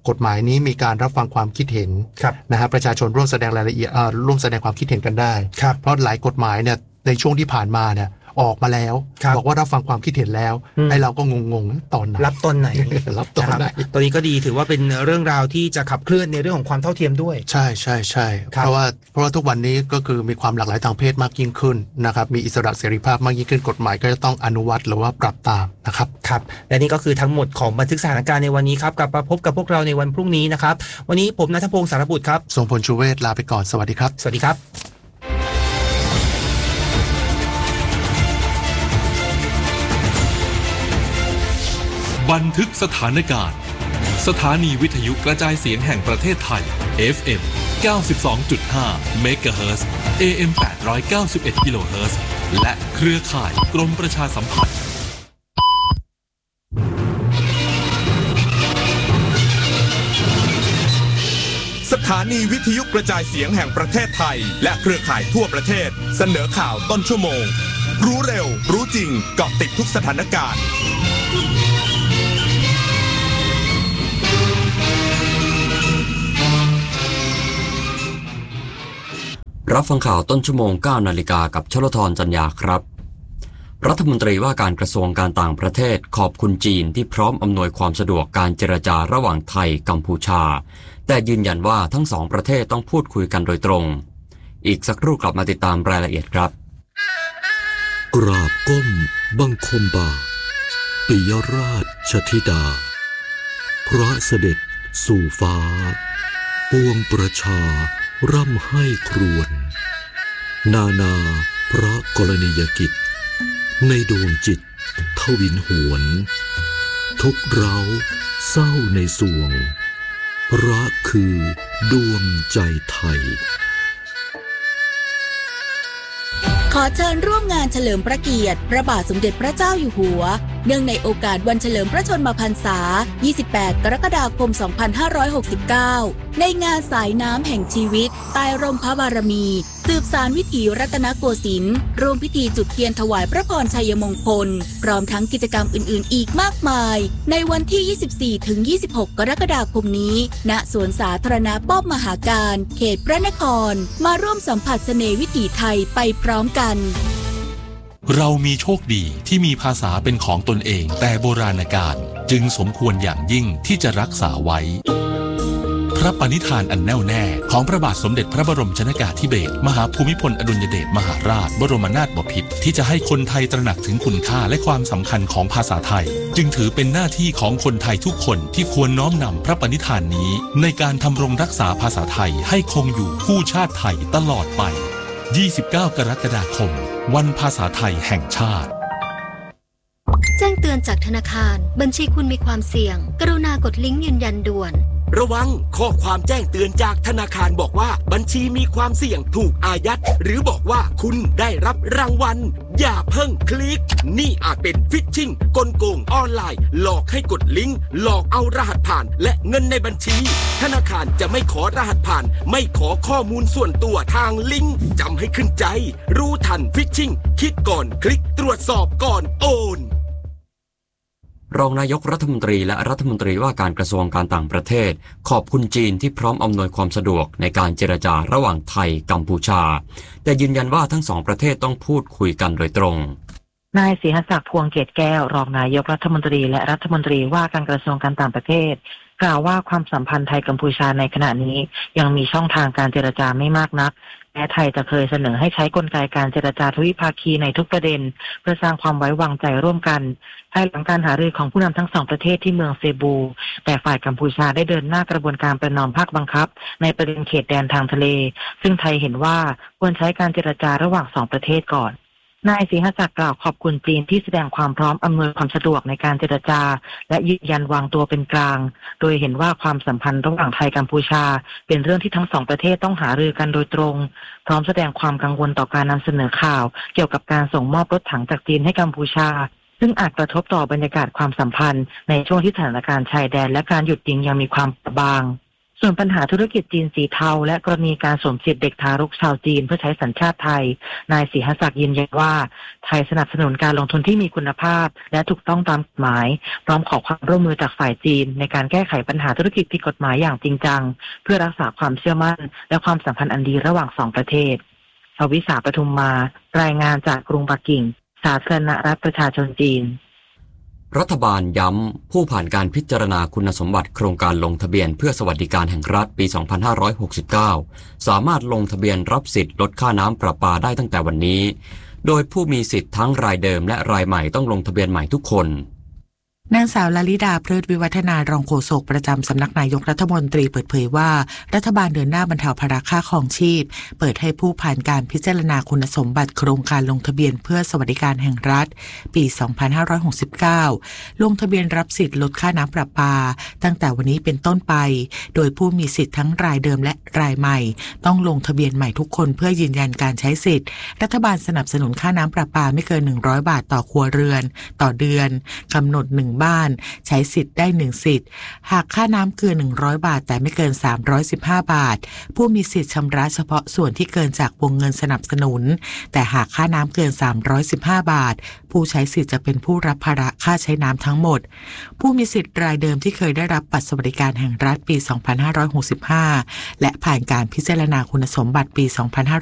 กฎหมายนี้มีการรับฟังความคิดเห็นนะฮะประชาชนร่วมแสดงรายละเอียดร่วมแสดงความคิดเห็นกันได้เพราะหลายกฎหมายเนี่ยในช่วงที่ผ่านมาเนี่ยออกมาแล้วบอกว่ารับฟังความคิดเห็นแล้วไอ้เราก็งงๆตอนไหนรับตอนไหนรับตอนไหนตอนนี้ก็ดีถือว่าเป็นเรื่องราวที่จะขับเคลื่อนในเรื่องของความเท่าเทียมด้วยใช่ใช่ใช่เพราะว่าเพราะว่าทุกวันนี้ก็คือมีความหลากหลายทางเพศมากยิ่งขึ้นนะครับมีอิสระเสรีภาพมากยิ่งขึ้นกฎหมายก็จะต้องอนุวัตหรือว่าปรับตามนะครับครับและนี่ก็คือทั้งหมดของบันทึกสถานการณ์ในวันนี้ครับกลับมาพบกับพวกเราในวันพรุ่งนี้นะครับวันนี้ผมณัฐพงศ์สารบุตรครับทรงพลชูเวศลาไปก่อนสวัสดีครับสวัสดีครับบันทึกสถานการณ์สถานีวิทยุกระจายเสียงแห่งประเทศไทย เอฟ เอ็ม เก้าสิบสองจุดห้า เมกะเฮิรตซ์ เอ เอ็ม แปดร้อยเก้าสิบเอ็ด กิโลเฮิรตซ์และเครือข่ายกรมประชาสัมพันธ์สถานีวิทยุกระจายเสียงแห่งประเทศไทยและเครือข่ายทั่วประเทศเสนอข่าวต้นชั่วโมงรู้เร็วรู้จริงเกาะติดทุกสถานการณ์รับฟังข่าวต้นชั่วโมง เก้า นาฬิกากับชลธรจันยาครับรัฐมนตรีว่าการกระทรวงการต่างประเทศขอบคุณจีนที่พร้อมอำนวยความสะดวกการเจรจาระหว่างไทยกัมพูชาแต่ยืนยันว่าทั้งสองประเทศต้องพูดคุยกันโดยตรงอีกสักครู่กลับมาติดตามรายละเอียดครับกราบก้มบังคมบาทปิยราชธิดาพระเสด็จสู่ฟ้าปวงประชาร่ำให้ครวญนานาพระกรณียกิจในดวงจิตทวินหวนทุกเร้าเศร้าในสวงรักคือดวงใจไทยขอเชิญร่วมงานเฉลิมพระเกียรติพระบาทสมเด็จพระเจ้าอยู่หัวเนื่องในโอกาสวันเฉลิมพระชนมพรรษายี่สิบแปดกรกฎาคมสองพันห้าร้อยหกสิบเก้าในงานสายน้ำแห่งชีวิตใต้ร่มพระบารมีสืบสานวิถีรัตนโกสินทร์ร่วมพิธีจุดเทียนถวายพระพรชัยมงคลพร้อมทั้งกิจกรรมอื่นๆอีกมากมายในวันที่ ยี่สิบสี่ถึงยี่สิบหก กรกฎาคมนี้ณสวนสาธารณะป้อมมหาการเขตพระนครมาร่วมสัมผัสเสน่ห์วิถีไทยไปพร้อมกันเรามีโชคดีที่มีภาษาเป็นของตนเองแต่โบราณกาลจึงสมควรอย่างยิ่งที่จะรักษาไว้พระปณิธานอันแน่วแน่ของพระบาทสมเด็จพระบรมชนกาธิเบศรมหาภูมิพลอดุลยเดชมหาราชบรมนาถบพิตรที่จะให้คนไทยตระหนักถึงคุณค่าและความสำคัญของภาษาไทยจึงถือเป็นหน้าที่ของคนไทยทุกคนที่ควรน้อมนำพระปณิธานนี้ในการทำรงรักษาภาษาไทยให้คงอยู่คู่ชาติไทยตลอดไปยี่สิบเก้ากรกฎาคมวันภาษาไทยแห่งชาติแจ้งเตือนจากธนาคารบัญชีคุณมีความเสี่ยงกรุณากดลิงก์ยืนยันด่วนระวังข้อความแจ้งเตือนจากธนาคารบอกว่าบัญชีมีความเสี่ยงถูกอายัดหรือบอกว่าคุณได้รับรางวัลอย่าเพิ่งคลิกนี่อาจเป็นฟิชชิงกลโกงออนไลน์หลอกให้กดลิงก์หลอกเอารหัสผ่านและเงินในบัญชีธนาคารจะไม่ขอรหัสผ่านไม่ขอข้อมูลส่วนตัวทางลิงก์จำให้ขึ้นใจรู้ทันฟิชชิงคิดก่อนคลิกตรวจสอบก่อนโอนรองนายกรัฐมนตรีและรัฐมนตรีว่าการกระทรวงการต่างประเทศขอบคุณจีนที่พร้อมอำนวยความสะดวกในการเจรจาระหว่างไทยกัมพูชาแต่ยืนยันว่าทั้งสองประเทศต้องพูดคุยกันโดยตรงนายศรีหศักดิ์พวงเกตแก้วรองนายกรัฐมนตรีและรัฐมนตรีว่าการกระทรวงการต่างประเทศกล่าวว่าความสัมพันธ์ไทยกัมพูชาในขณะนี้ยังมีช่องทางการเจรจาไม่มากนักแม้ไทยจะเคยเสนอให้ใช้กลไกการเจรจาทวิภาคีในทุกประเด็นเพื่อสร้างความไว้วางใจร่วมกันภายหลังการหารือของผู้นำทั้งสองประเทศที่เมืองเซบูแต่ฝ่ายกัมพูชาได้เดินหน้ากระบวนการประนอมภาคบังคับในประเด็นเขตแดนทางทะเลซึ่งไทยเห็นว่าควรใช้การเจรจาระหว่างสองประเทศก่อนนายศรีหศักดิ์กล่าวขอบคุณจีนที่แสดงความพร้อมอำนวยความสะดวกในการเจรจาและยืนยันวางตัวเป็นกลางโดยเห็นว่าความสัมพันธ์ระหว่างไทยกัมพูชาเป็นเรื่องที่ทั้งสองประเทศต้องหารือกันโดยตรงพร้อมแสดงความกังวลต่อการนำเสนอข่าวเกี่ยวกับการส่งมอบรถถังจากจีนให้กัมพูชาซึ่งอาจกระทบต่อบรรยากาศความสัมพันธ์ในช่วงที่สถานการณ์ชายแดนและการหยุดยิงยังมีความเบาบางส่วนปัญหาธุรกิจจีนสีเทาและกรณีการสวมสิทธิเด็กทารกชาวจีนเพื่อใช้สัญชาติไทยนายศรีหศักดิ์ยืนยันว่าไทยสนับสนุนการลงทุนที่มีคุณภาพและถูกต้องตามกฎหมายพร้อมขอความร่วมมือจากฝ่ายจีนในการแก้ไขปัญหาธุรกิจผิดกฎหมายอย่างจริงจังเพื่อรักษาความเชื่อมั่นและความสัมพันธ์อันดีระหว่างสองประเทศชวิสาปทุมมารายงานจากกรุงปักกิ่งสาธารณรัฐประชาชนจีนรัฐบาลย้ำผู้ผ่านการพิจารณาคุณสมบัติโครงการลงทะเบียนเพื่อสวัสดิการแห่งรัฐปี สองพันห้าร้อยหกสิบเก้า สามารถลงทะเบียนรับสิทธิ์ลดค่าน้ำประปาได้ตั้งแต่วันนี้โดยผู้มีสิทธิ์ทั้งรายเดิมและรายใหม่ต้องลงทะเบียนใหม่ทุกคนนางสาวลลิดาเพลิดวิวัฒนารองโฆษกประจำสำนักนายกรัฐมนตรีเปิดเผยว่ารัฐบาลเดินหน้าบรรเทาภาระค่าครองชีพเปิดให้ผู้ผ่านการพิจารณาคุณสมบัติโครงการลงทะเบียนเพื่อสวัสดิการแห่งรัฐปี สองพันห้าร้อยหกสิบเก้า ลงทะเบียนรับสิทธิ์ลดค่าน้ำประปาตั้งแต่วันนี้เป็นต้นไปโดยผู้มีสิทธิ์ทั้งรายเดิมและรายใหม่ต้องลงทะเบียนใหม่ทุกคนเพื่อยืนยันการใช้สิทธิ์รัฐบาลสนับสนุนค่าน้ำประปาไม่เกินหนึ่งร้อยบาทต่อครัวเรือนต่อเดือนกำหนดหนึ่งบ้านใช้สิทธิ์ได้หนึ่งสิทธิ์หากค่าน้ำเกินหนึ่งร้อยบาทแต่ไม่เกินสามร้อยสิบห้าบาทผู้มีสิทธิ์ชำระเฉพาะส่วนที่เกินจากวงเงินสนับสนุนแต่หากค่าน้ำเกินสามร้อยสิบห้าบาทผู้ใช้สิทธิ์จะเป็นผู้รับภาระค่าใช้น้ำทั้งหมดผู้มีสิทธิ์รายเดิมที่เคยได้รับบัตรสวัสดิการแห่งรัฐปี สองพันห้าร้อยหกสิบห้า และผ่านการพิจารณาคุณสมบัติปี สองพันห้า